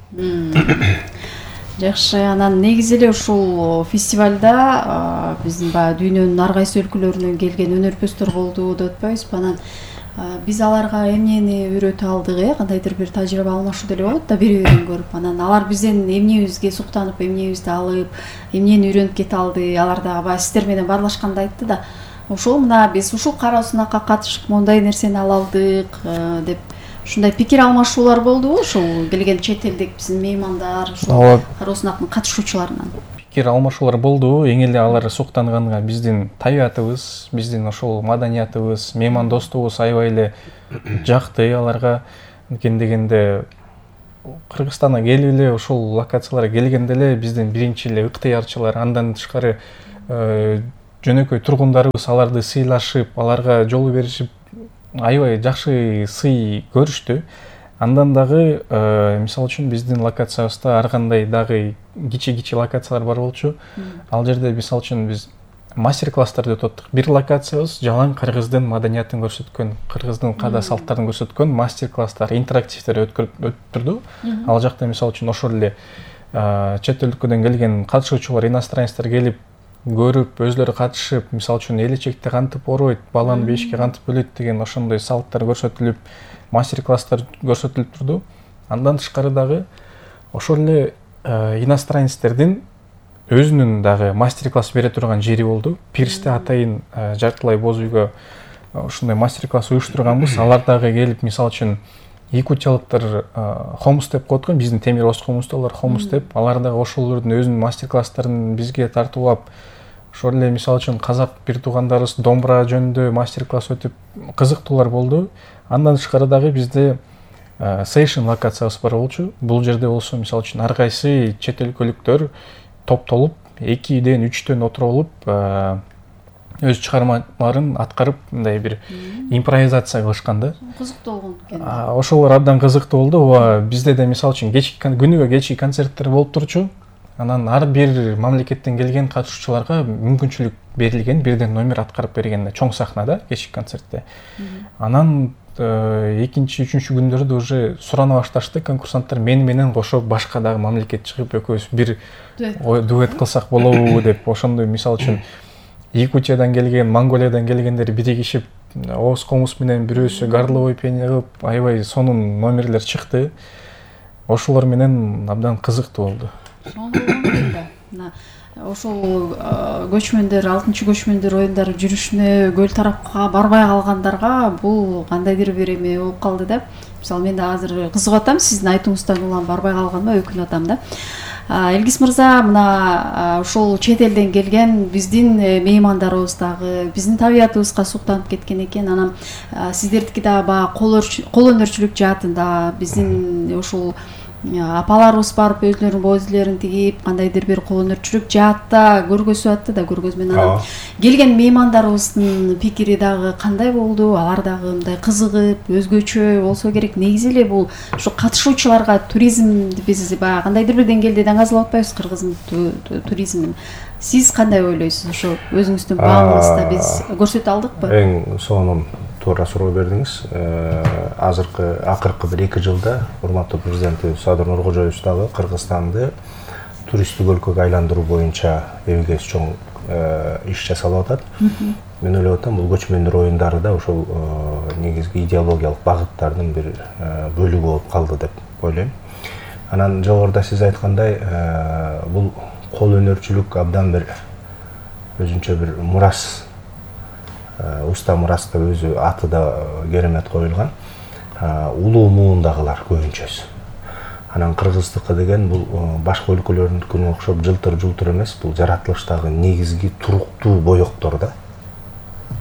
Жакшы, анан негизи эле ушул фестивалда биздин баягы дүйнөнүн ар кайсы өлкөлөрүнөн келген өнөрпөздөр болду деп атпайбызбы? Анан биз аларга эмнени үйрөтө алдык, э, кандайдыр бир тажрыйба алмашуу деле болот да, бири-бирин көрүп. Анан алар бизден эмнебизге суктанып, эмнебизди алып, эмнени үйрөнүп кете алды, алар дагы баягы сиздер менен баарлашканда айтты да. Ошол мына биз ушул кароо сынакка катышып мондай нерсени ала алдык деп ушундай пикир алмашуулар болдубу? Ушул келген чет элдик биздин меймандар, ушул кароо сынактын катышуучуларынан пикир алмашуулар болду. Эң эле алар суктанганга биздин табиятыбыз, биздин ошол маданиятыбыз, меймандостугубуз аябай эле жакты аларга. Анткени дегенде Кыргызстанга келип эле ошол локацияларга келгенде эле биздин биринчи эле ыктыярчылар, андан тышкары жөнөкөй тургундарыбыз аларды сыйлашып, аларга жол беришип, аябай жакшы сый көрүштү. Андан дагы мисалы үчүн биздин локациябызда ар кандай дагы кичи-кичи локациялар бар болчу. Ал жерде мисалы үчүн биз мастер-класстарды өтүп аттык. Бир локациябыз жалаң кыргыздын маданиятын көрсөткөн, кыргыздын каада салттарын көрсөткөн мастер-класстар, интерактивдер өткөрүп турду. Ал жакта мисалы үчүн ошол эле чет өлкөдөн келген катышуучулар, иностранецтер келип көрүп, өзлөрү катышып, мисалы үчүн элечекти кантип оройт, баланы бешикке кантип бөлөйт деген ошондой салттар көрсөтүлүп, мастер-класстар көрсөтүлүп турду. Андан тышкары дагы ошол эле иностранецтердин өзүнүн дагы мастер-класс бере турган жери болду. Пирсте атайын жартылай боз үйгө ушундай мастер-класс уюштурганбыз. Алар дагы келип, мисалы үчүн якутиялыктар хомус деп коет го, биздин темир оз хомусту алар хомус деп. Алар дагы ошолордун өзүнүн мастер-класстарын бизге тартуулап, ошол эле мисалы үчүн казак бир туугандарыбыз домбура жөнүндө мастер-класс өтүп, кызыктуулар болду. Андан тышкары дагы бизде сейшн локациябыз бар болчу. Бул жерде болсо мисалы үчүн ар кайсы чет өлкөлүктөр топтолуп, экиден, үчтөн отуруп, өз чыгармаларын аткарып, мындай бир импровизация кылышкан да. Кызыктуу болгон экен. Ошолор абдан кызыктуу болду. Бизде да мисалы үчүн кечки күнүгө кечки концерттер болуп турчу. Анан ар бир мамлекеттен келген катышуучуларга мүмкүнчүлүк берилген, бирден номер аткарып берген чоң сахнада кечки концертте. Анан экинчи, үчүнчү күндөрдө уже сурана башташты конкурсанттар, мен менен кошо башка дагы мамлекет чыгып, экөөбүз бир дуэт кылсак болобу деп. Ошондой мисалы үчүн Якутиядан келген, Монголиядан келгендер биригишип, оз комус менен бирөөсү горловой пение кылып, аябай сонун номерлер чыкты. Ошолор менен абдан кызыктуу болду. Ошол көчмөндөр, алтынчы көчмөндөр оюндары жүрүшүнө көл тарапка барбай калгандарга бул кандайдыр бир эме болуп калды да. Мисалы мен да азыр кызыгып атам, сиздин айтууңуздан улам барбай калганыма өкүнүп атам да. Элгиз мырза, мына ошол чет элден келген биздин меймандарыбыз дагы биздин табиятыбызга суктанып кеткен экен. Анан сиздердики дагы баягы кол өнөрчүлүк жаатында биздин ошол апаларыбыз барып өзлөрүнүн боз илерин тигип, кандайдыр бир кол өнөрчүлүк жаатта көргөзүп атты да, көргөзмө. Анан келген меймандарыбыздын пикири дагы кандай болду? Алар дагы мындай кызыгып, өзгөчө болсо керек. Негизи эле бул ушу катышуучуларга туризмди биз баягы кандайдыр бир деңгээлде даңазалап атпайбыз, кыргыздын туризмин. Сиз кандай ойлойсуз? Ошо өзүңүздүн багыңызда биз көрсөтө алдыкпы? Эң сонун туура суроо бердиңиз. Азыркы акыркы бир эки жылда урматтуу президентибиз Садыр Нуркожоевич дагы Кыргызстанды туристтик өлкөгө айландыруу боюнча эбегейс чоң иш жасалып атат. Мен ойлоп атам, бул көчмөндөр оюндары да ошол негизги идеологиялык багыттардын бир бөлүгү болуп калды деп ойлойм. Анан жогоруда сиз айткандай, бул кол өнөрчүлүк абдан бир өзүнчө бир мурас, уста мураста өзү аты да керемет коюлган. Улуу муундагылар көбүнчөсү. Анан кыргыздыкы деген бул башка өлкөлөрдүнкүнө окшоп жылтыр-жултур эмес, бул жаратылыштагы негизги туруктуу боёктор да.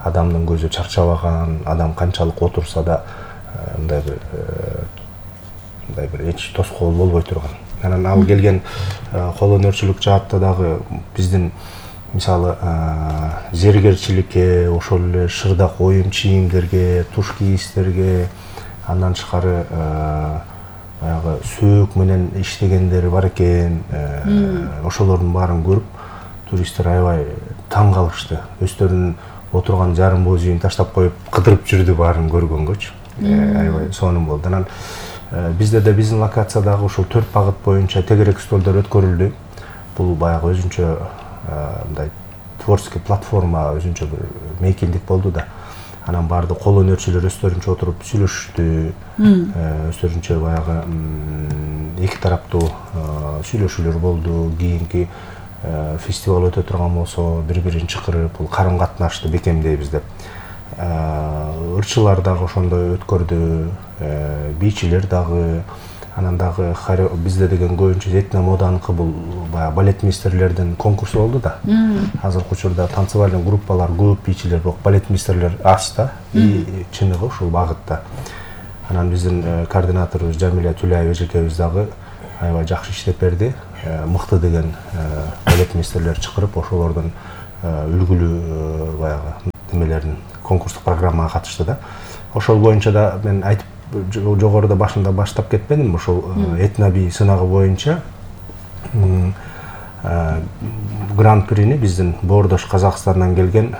адамдын көзү чарчабаган, адам канчалык отурса да мындай бир мындай бир эч тоскоол болбой турган. Анан ал келген колөнөрчүлүк жаатта дагы биздин мисалы зергерчиликке, ошол эле шырдак оюм чийимдерге, туш кийистерге, андан тышкары баягы сөөк менен иштегендери бар экен. Ошолордун баарын көрүп туристтер аябай таң калышты. Өздөрүнүн отурган жарым боз үйүн таштап коюп кыдырып жүрдү баарын көргөнгөчү. Аябай сонун болду. Анан бизде да биздин локациядагы ушул төрт багыт боюнча тегерек столдор өткөрүлдү. Бул баягы өзүнчө мындай творческий платформа, өзүнчө бир мейкиндик болду да. Анан баардык колөнөрчүлөр өздөрүнчө отуруп сүйлөшүштү. Өздөрүнчө баягы эки тараптуу сүйлөшүүлөр болду. Кийинки фестиваль өтө турган болсо бири-бирин чакырып, бул карым катнашты бекемдейбиз деп. Ырчылар дагы ошондой өткөрдү, бийчилер дагы, анан дагы бизде деген көбүнчө этномоданыкы бул баягы балетмейстерлердин конкурсу болду да. Азыркы учурда танцевальный группалар көп, бийчилер, бирок балетмейстерлер аз да, и чыныгы ушул багытта. Анан биздин координаторубуз Жамиля Түлаева эжекебиз дагы аябай жакшы иштеп берди. Мыкты деген балетмейстерлер чакырып, ошолордун үлгүлүү баягы немелерин конкурстук программага катышты да. Ошол боюнча да мен айтып жогоруда башында баштап кетпедимби, ошол этноби сынагы боюнча гран-прини биздин Боордош Казакстандан келген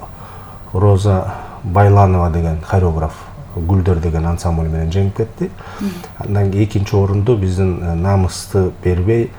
Роза Байланова деген хореограф, Гүлдөр деген ансамбль менен жеңип кетти. Андан кийин экинчи орунду биздин намысты бербей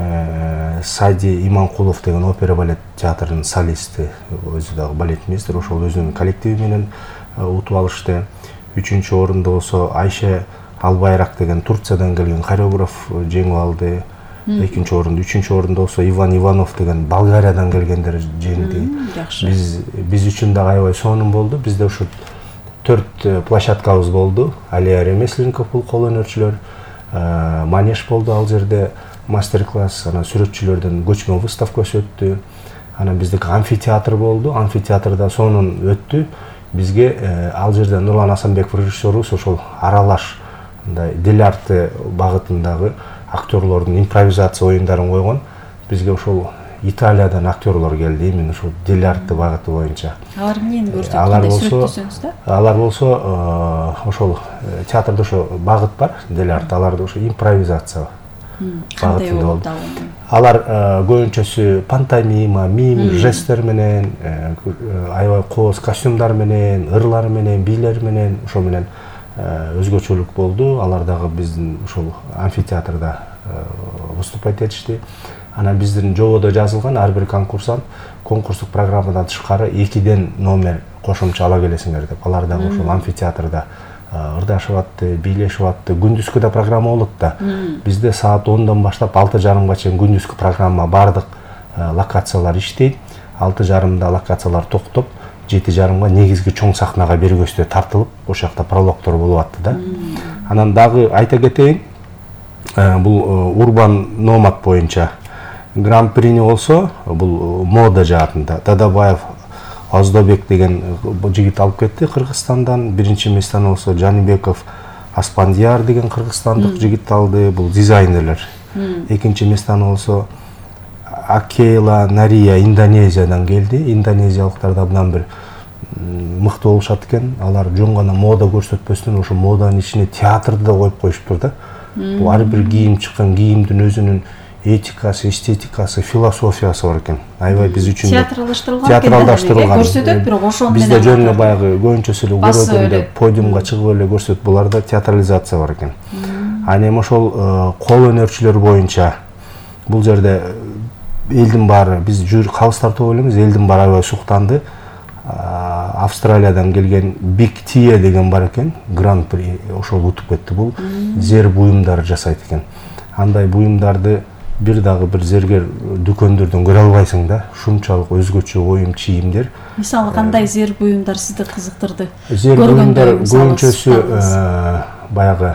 Сади Иманкулов деген опера балет театрынын солисти, өзү дагы балетмейстер, ошол өзүнүн коллективи менен утуп алышты. Үчүнчү орунду болсо Айше Албайрак деген Турциядан келген хореограф жеңип алды. Экинчи орунду, үчүнчү орунду болсо Иван Иванов деген Болгариядан келгендер жеңди. Биз биз үчүн дагы аябай сонун болду. Бизде ушу төрт площадкабыз болду. Алия Ремесленников бул колөнөрчүлөр, манеж болду ал жерде, мастер-класс, анан сүрөтчүлөрдүн көчмө выставкасы өттү. Анан биздики амфитеатр болду. Амфитеатрда сонун өттү. Бизге ал жерде Нурлан Асанбеков режиссерубуз ошол аралаш мындай дил арты багытындагы актерлордун импровизация оюндарын койгон. Бизге ошол Италиядан актерлор келди, именно ошол дил арты багыты боюнча. Алар эмнени көрсөтөт? Алар болсо, алар болсо ошол театрда ошо багыт бар, дил арты, аларда ошо импровизация багытында болду. Алар көбүнчөсү пантомима, мим, жесттер менен, аябай кооз костюмдар менен, ырлар менен, бийлер менен, ошо менен өзгөчөлүк болду. Алар дагы биздин ошол амфитеатрда выступать этишти. Анан биздин жободо жазылган ар бир конкурсант конкурстук программадан тышкары экиден номер кошумча ала келесиңер деп. Алар дагы ошол амфитеатрда ырдашып атты, бийлешип атты. Күндүзкү да программа болот да. Бизде саат ондон баштап алты жарымга чейин күндүзкү программа, бардык локациялар иштейт. алты жарымда локациялар токтоп, жети жарымга негизги чоң сахнага бергөстө тартылып, ошол жакта прологдор болуп атты да. Анан дагы айта кетейин, бул урбан номад боюнча гран-прини болсо, бул мода жаатында Дадабаев Оздобек деген жигит алып кетти Кыргызстандан. Биринчи месттен болсо Жанибеков Аспандияр деген кыргызстандык жигит алды, бул дизайнерлер. Экинчи месттен болсо Акейла Нария Индонезиядан келди. Индонезиялыктар да мындан бир мыкты болушат экен. Алар жөн гана мода көрсөтпөстөн ошо моданын ичине театрды да коюп коюшуптур да. Бул ар бир кийим чыккан кийимдин өзүнүн этикасы, эстетикасы, философиясы бар экен. Аябай биз үчүн театралдаштырылган, театралдаштырылган. Көрсөтөт, бирок ошол менен бизде жөн эле баягы көбүнчөсү эле көрөтүндө подиумга чыгып эле көрсөтөт. Буларда театрализация бар экен. Анан эми ошол кол өнөрчүлөр боюнча бул жерде элдин баары, биз калыс тартып элебиз, элдин баары аябай суктанды. Австралиядан келген Биг Тие деген бар экен, гран-при ошол утуп кетти. Бул зер буюмдар жасайт экен. Андай буюмдарды бир дагы бир зергер дүкөндөрдөн көрө албайсың да. Ушунчалык өзгөчө оюм чийимдер. Мисалы кандай зер буюмдар сизди кызыктырды? Зер буюмдар көбүнчөсү баягы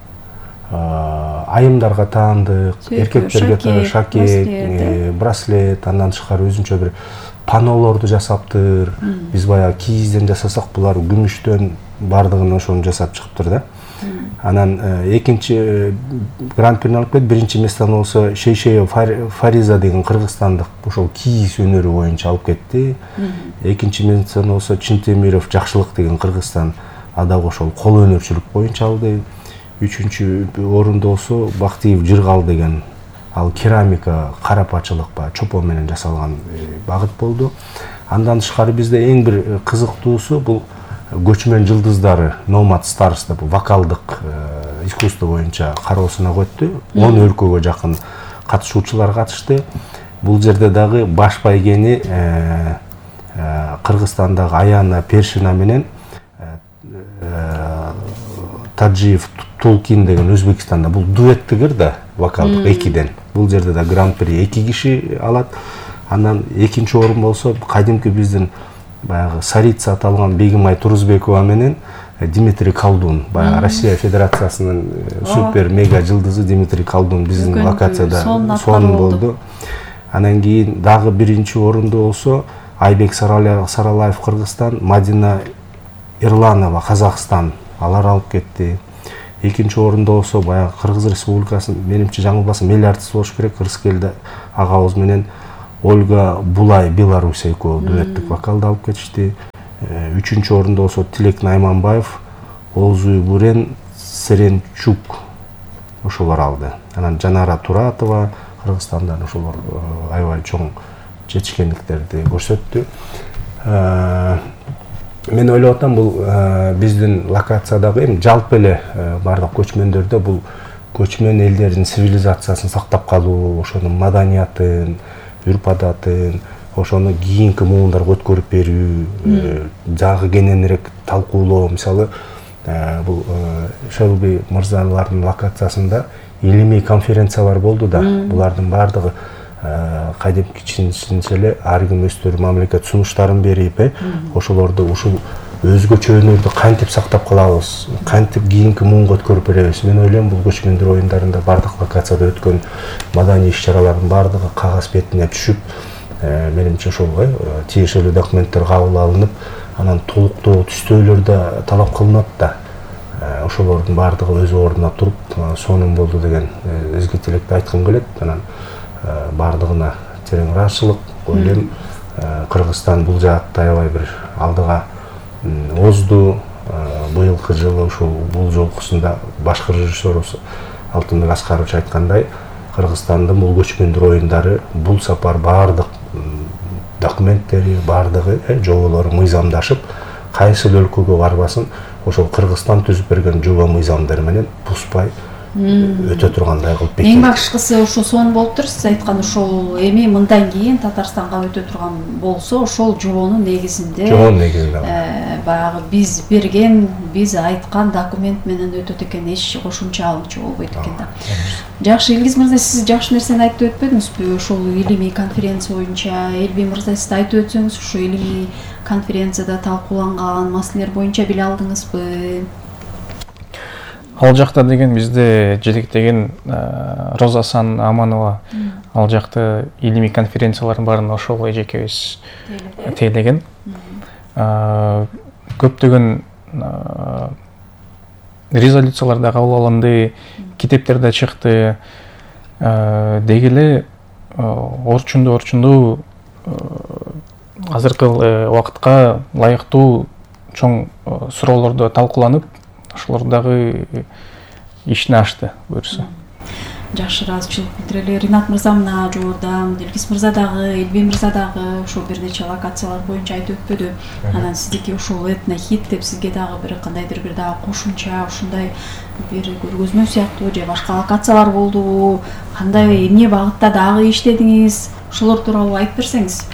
айымдарга таандык, эркектерге шакек, браслет, андан тышкары өзүнчө бир панолорду жасаптыр. Биз баягы кийизден жасасак, булар күмүштөн бардыгын ошону жасап чыгыптыр да. Анан экинчи гран-прини алып келип, биринчи местаны болсо Шейшеева Фариза деген кыргызстандык ошол кийиз өнөрү боюнча алып кетти. Экинчи местаны болсо Чинтемиров Жакшылык деген Кыргызстан, адагы ошол кол өнөрчүлүк боюнча алды. Үчүнчү орунда болсо Бактиев Жыргал деген, ал керамика, карапачылык ба, чопон менен жасалган багыт болду. Андан тышкары бизде эң бир кызыктуусу бул көчмөн жылдыздары, Nomad Stars деп вокалдык искусство боюнча кароосуна өттү. он өлкөгө жакын катышуучулар катышты. Бул жерде дагы баш байгени Кыргызстандагы Аяна Першина менен Таджиев Тулкин деген Өзбекстанда. Бул дуэттигир да, вокалдык экиден. Бул жерде да гран-при эки киши алат. Андан экинчи орун болсо кадимки биздин баягы Сарица аталган Бегимай Турузбекова менен Дмитрий Колдун, баягы Россия Федерациясынын супер мега жылдызы Дмитрий Колдун биздин локацияда сонун болду. Анан кийин дагы биринчи орунда болсо Айбек Саралаев Кыргызстан, Мадина Ирланова Казакстан, алар алып кетти. Экинчи орунда болсо баягы Кыргыз Республикасынын, менимче жаңылбасам, эл артист болуш керек, Кыргызкелди агабыз менен Ольга Булай Беларусь экөө дуэттик вокалды алып кетишти. Үчүнчү орунда болсо Тилек Найманбаев, Олзуй Бурен, Серенчук ошолор алды. Анан Жанара Туратова Кыргызстандан ошолор аябай чоң жетишкендиктерди көрсөттү. Мен ойлоп атам, бул биздин локациядагы эми жалпы эле бардык көчмөндөрдө бул көчмөн элдердин цивилизациясын сактап калуу, ошонун маданиятын, үрп-адатын, ошону кийинки муундарга өткөрүп берүү, жагы кененирээк талкуулоо. Мисалы, бул Шелби мырзалардын локациясында илимий конференциялар болду да. Булардын бардыгы кадимки эле ар ким өздөрү мамлекет сунуштарын берип, ошолорду ушул өзгөчө өнөрдү кантип сактап калабыз, кантип кийинки муунга өткөрүп беребиз. Мен ойлойм, бул көчмөндөр оюндарында бардык локацияда өткөн маданий иш-чаралардын бардыгы кагаз бетине түшүп, менимче ошол тиешелүү документтер кабыл алынып, анан толуктоо түстөөлөр да талап кылынат да. Ошолордун бардыгы өз ордуна туруп, сонун болду деген изги тилекти айткым келет. Анан бардыгына терең ыраазычылык. Ойлойм, Кыргызстан бул жаатта аябай бир алдыга озду. Быйылкы жылы ушул бул жолкусунда башкы режиссерубуз Алтынбек Аскарович айткандай, Кыргызстандын бул көчмөндөр оюндары бул сапар бардык документтери, бардыгы жоболору мыйзамдашып, кайсыл өлкөгө барбасын, ошол Кыргызстан түзүп берген жоба мыйзамдары менен бузбай өтө тургандай кылып бекем. Эң башкысы ошо сон болуптур. Сиз айткан ошол эми мындан кийин Татарстанга өтө турган болсо, ошол жобонун негизинде жобонун негизинде баягы биз берген, биз айткан документ менен өтөт экен, эч кошумча алынчу болбойт экен да. Жакшы, Илгиз мырза, сиз жакшы нерсени айтып өтпөдүңүзбү? Ошол илимий конференция боюнча Элби мырза, сиз айтып өтсөңүз, ушу илимий конференцияда талкууланган маселелер боюнча биле алдыңызбы? Ал жакта деген бизде жетектеген Розасан Аманова, ал жакта илимий конференциялардын баарын ошол эжекебиз тейлеген. Көптөгөн резолюциялар да кабыл алынды, китептер да чыкты. Деги эле орчунду орчунду азыркы убакытка ылайыктуу чоң суроолорду талкууланып, ошолор дагы ишин ашты буюрса. Жакшы, ыраазычылык билдирели. Ринат мырза мына жогоруда, Илгиз мырза дагы, Элби мырза дагы ошол бир нече локациялар боюнча айтып өтпөдү. Анан сиздики ошол этнохит деп сизге дагы бир кандайдыр бир дагы кошумча ушундай бир көргөзмө сыяктуу же башка локациялар болдубу? Кандай, эмне багытта дагы иштедиңиз? Ошолор тууралуу айтып берсеңиз.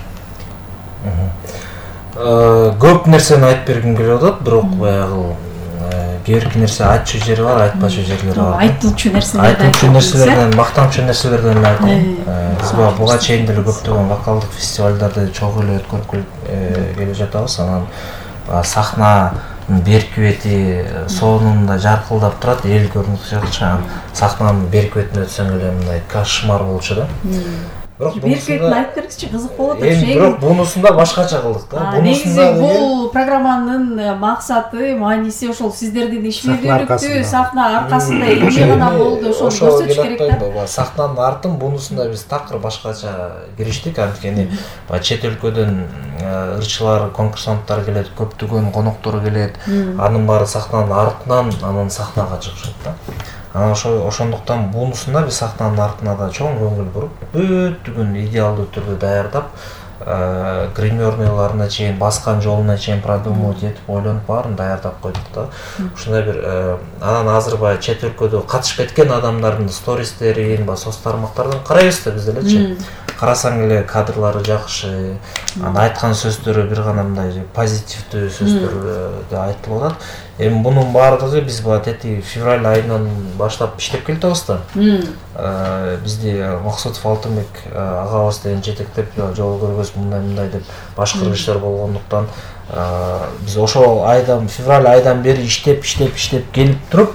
Көп нерсени айтып бергим келип атат, бирок баягы бир нерсе айтчу жери бар, айтпачу жерлери бар. Айтылчу нерселерди айтылчу нерселерден, мактанчу нерселерден эле айтайын. Биз буга чейин деле көптөгөн вокалдык фестивалдарды чогуу эле өткөрүп келе жатабыз. Анан сахнанын берки бети сонунда жаркылдап турат, эл көрүнүп жакшы. Сахнанын берки бетине өтсөң эле мындай кошмар болчу да. бирок беркетін айтып беріңізші, қызық болот. Эми бирок бунусунда башкача кылдык да. Негизи бул программанын максаты, мааниси ошол сиздердин ишмердүүлүктү сахна аркасында эмне гана болду, ошону көрсөтүш керек да. Сахнанын артын бунусунда биз такыр башкача кириштик, анткени чет өлкөдөн ырчылар, конкурсанттар келет, көптөгөн коноктор келет. Анын баары сахнанын артынан анан сахнага чыгышат да. Анан ошондуктан бунусунда биз сахнанын артына да чоң көңүл буруп, бүттүгүн идеалдуу түрдө даярдап, гримерныйларына чейин, баскан жолуна чейин продумать этип, ойлонуп баарын даярдап койдук да. Ушундай бир анан азыр баягы чет өлкөдө катышып кеткен адамдардын стористерин, баягы соц тармактардан карайбыз да биз делечи. Карасаң эле кадрлары жакшы, анан айткан сөздөрү бир гана мындай позитивдүү сөздөр айтылып атат. Эми бунун баардыгы биз баягы тети февраль айынан баштап иштеп келатабыз да. Бизди Максутов Алтынбек агабыз деген жетектеп, жол көргөз мындай-мындай деп башкы иштер болгондуктан биз ошол айдан, февраль айдан бери иштеп, иштеп, иштеп келип туруп,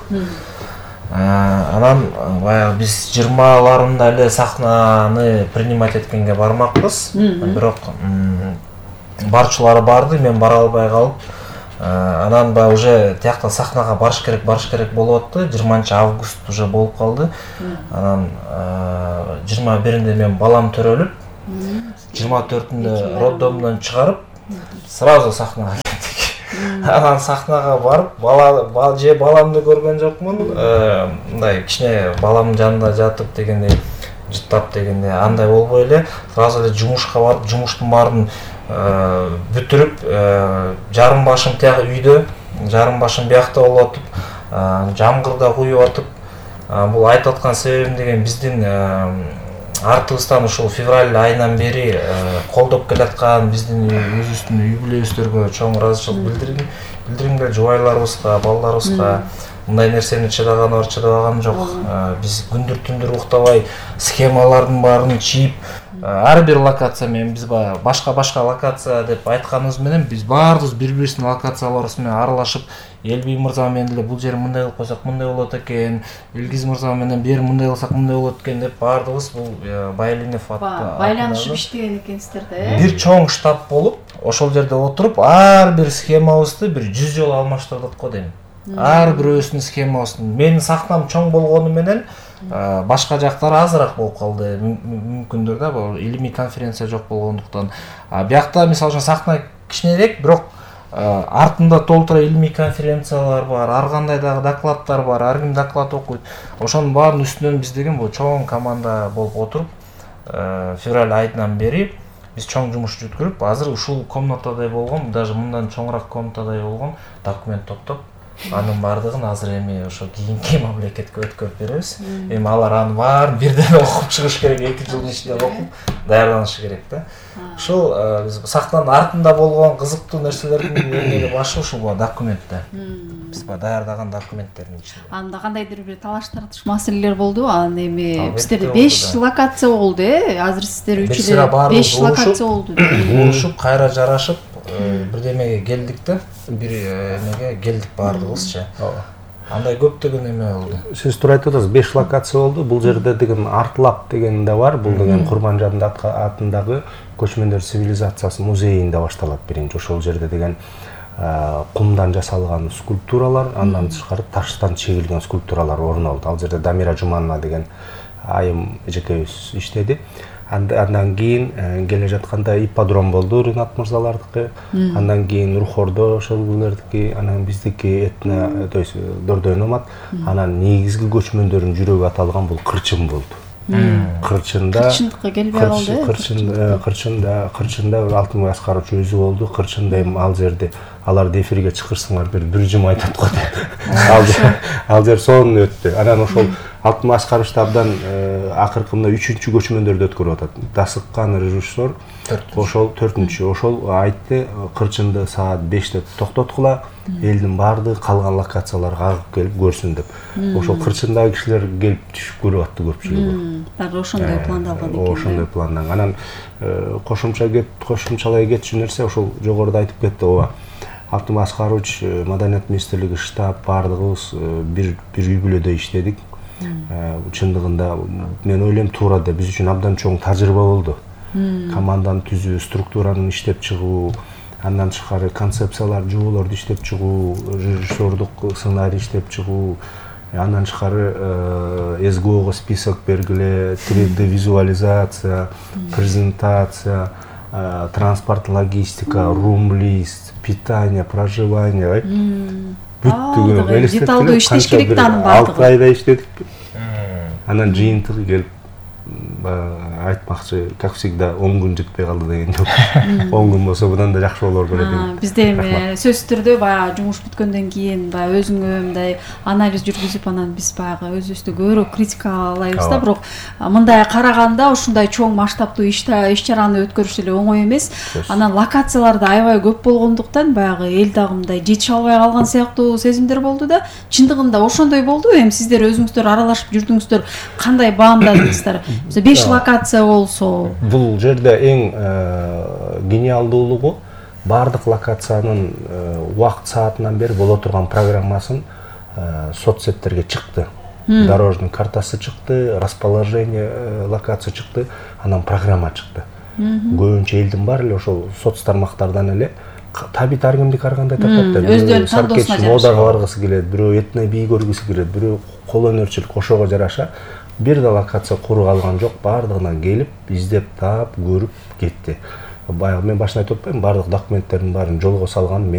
анан баягы биз жыйырмаларында эле сахнаны принимать эткенге бармакпыз. Бирок барчылары барды, мен бара албай калып, анан баягы уже тиякта сахнага барыш керек, барыш керек болуп атты. жыйырманчы август уже болуп калды. Анан жыйырма биринде мен балам төрөлүп, жыйырма төртүндө роддомдон чыгарып, сразу сахнага кеттик. Анан сахнага барып, бала же баламды көргөн жокмун, мындай кичине баламдын жанында жатып дегендей, жыттап дегендей, андай болбой эле, сразу эле жумушка барып, жумуштун баарын бүтүрүп, жарым башым тияк үйдө, жарым башым биякта болуп атып, жамгыр да куюп атып, бул айтып аткан себебим деген биздин артыбыздан ушул февраль айынан бери колдоп келаткан биздин өзүбүздүн үй бүлөбүздөргө чоң ыраазычылык билдиргим, билдиргимге жубайларыбызга, балдарыбызга мындай нерсени чыдаганы бар, чыдабаганы жок. Биз күндүр түндүр уктабай схемалардын баарын чийип, ар бир локация менен биз баягы башка-башка локация деп айтканыбыз менен биз баардыгыбыз бири-бирибиздин локацияларыбыз менен аралашып, Элби мырза менен деле бул жери мындай кылып койсок мындай болот экен, Илгиз мырза менен бери мындай кылсак мындай болот экен деп баардыгыбыз бул Байлинов аттуу байланышып иштеген экенсиздер да, э? Бир чоң штаб болуп, ошол жерде отуруп, ар бир схемабызды бир жүз жолу алмаштырдык го дейм. Ар бирөөбүздүн схемабыздын. Менин сахнам чоң болгону менен башка жактары азыраак болуп калды. Мүмкүндүр да, бул илимий конференция жок болгондуктан. Биякта мисалы үчүн сахна кичинерээк, бирок артында толтура илимий конференциялар бар, ар кандай дагы докладдар бар, ар ким доклад окуйт. Ошонун баарынын үстүнөн биз деген бул чоң команда болуп отуруп, февраль айынан бери биз чоң жумуш жүткөрүп, азыр ушул комнатадай болгон, даже мындан чоңураак комнатадай болгон документ топтоп, анын баардыгын азыр эми ошо кийинки мамлекетке өткөрүп беребиз. Эми алар анын баарын бирден окуп чыгыш керек, эки жылдын ичинде окуп даярданышы керек да. Ушул биз сахнанын артында болгон кызыктуу нерселердин эмеге башы ушул документте. Биз даярдаган документтердин ичинде. Анда кандайдыр бир талаш тартыш маселелер болду. Анан эми бизде беш локация болду, э? Азыр сиздер үч эле беш локация болду. Улушуп, кайра жарашып, бирдемеге келдик да, бир эмеге келдик баардыгыбызчы. Андай көптөгөн эме болду. Сиз туура айтып атасыз, беш локация болду. Бул жерде деген Артлаб деген да бар. Бул деген Курманжан атындагы көчмөндөр цивилизациясы музейинде башталат биринчи. Ошол жерде деген кумдан жасалган скульптуралар, андан тышкары таштан чегилген скульптуралар орун алды. Ал жерде Дамира Жуманна деген айым эжекебиз иштеди. Андан кийин келе жатканда ипподром болду, Ринат мырзалардыкы. Андан кийин Рухордо ошол билердики, анан биздики этно, то есть Дордой Номад. Анан негизги көчмөндөрдүн жүрөгү аталган бул Кырчын болду. Кырчында Кырчындыкка келбей калды. Кырчында, Кырчында, Кырчында Алтынбай Аскарович өзү болду. Кырчында эми ал жерде аларды эфирге чыгырсаңар бир бир жум айтат го. Ал жер сонун өттү. Анан ошол Алтынбай Аскарович абдан акыркы мына үчүнчү көчмөндөрдү өткөрүп атат. Дасыккан режиссер ошол төртүнчү ошол айтты, Кырчынды саат беште токтоткула, элдин баардыгы калган локацияларга агып келип көрсүн деп. Ошол Кырчындагы кишилер келип түшүп көрүп атты көпчүлүгү. Дагы ошондой пландалган экен. Ошондой пландаган. Анан кошумча кет, кошумчалай кетчү нерсе ошол жогоруда айтып кетти, ооба. Алтынбай Аскарович, Маданият министрлиги штаб баардыгыбыз бир бир үй бүлөдө иштедик. чындыгында мен ойлойм туура да биз үчүн абдан чоң тажрыйба болду. Команданы түзүү, структураны иштеп чыгуу, андан тышкары концепциялар, жоболорду иштеп чыгуу, режиссердук сценарий иштеп чыгуу, андан тышкары эс гэ ого список бергиле, три дэ визуализация, презентация, транспорт, логистика, рум-лист, питание, проживание, бүттүгү деталдуу иштешкиликти анын баардыгы. алты айда иштедик. Анан жыйынтыгы келип айтмакчы, как всегда, он күн жетпей калды деген жок. он күн болсо мындан да жакшы болор беле дейм. Бизде эми сөзсүз түрдө баягы жумуш бүткөндөн кийин баягы өзүңө мындай анализ жүргүзүп, анан биз баягы өзүбүздү көбүрөөк критикалайбыз да, бирок мындай караганда ушундай чоң масштабтуу иш-чараны өткөрүш эле оңой эмес. Анан локациялар да аябай көп болгондуктан баягы эл дагы мындай жетише албай калган сыяктуу сезимдер болду да. Чындыгында ошондой болду. Эми сиздер өзүңүздөр аралашып жүрдүңүздөр, кандай баамдадыңыздар? беш локация болсо. Бул жерде эң гениалдуулугу бардык локациянын убакыт саатынан бери боло турган программасын соцсеттерге чыкты. Дорожный картасы чыкты, расположение локация чыкты, анан программа чыкты. Көбүнчө элдин баары эле ошол соц тармактардан эле табит ар кимди карагандай тартат да. Өздөрүнүн тандоосуна модага баргысы келет, бирөө этный бий көргүсү келет, бирөө кол өнөрчүлүк, ошого жараша бир да локация куру калган жок, баардыгынан келип, издеп, таап, көрүп кетти. Баягы мен башында айтып атпаймынбы, баардык документтердин баарын жолго салган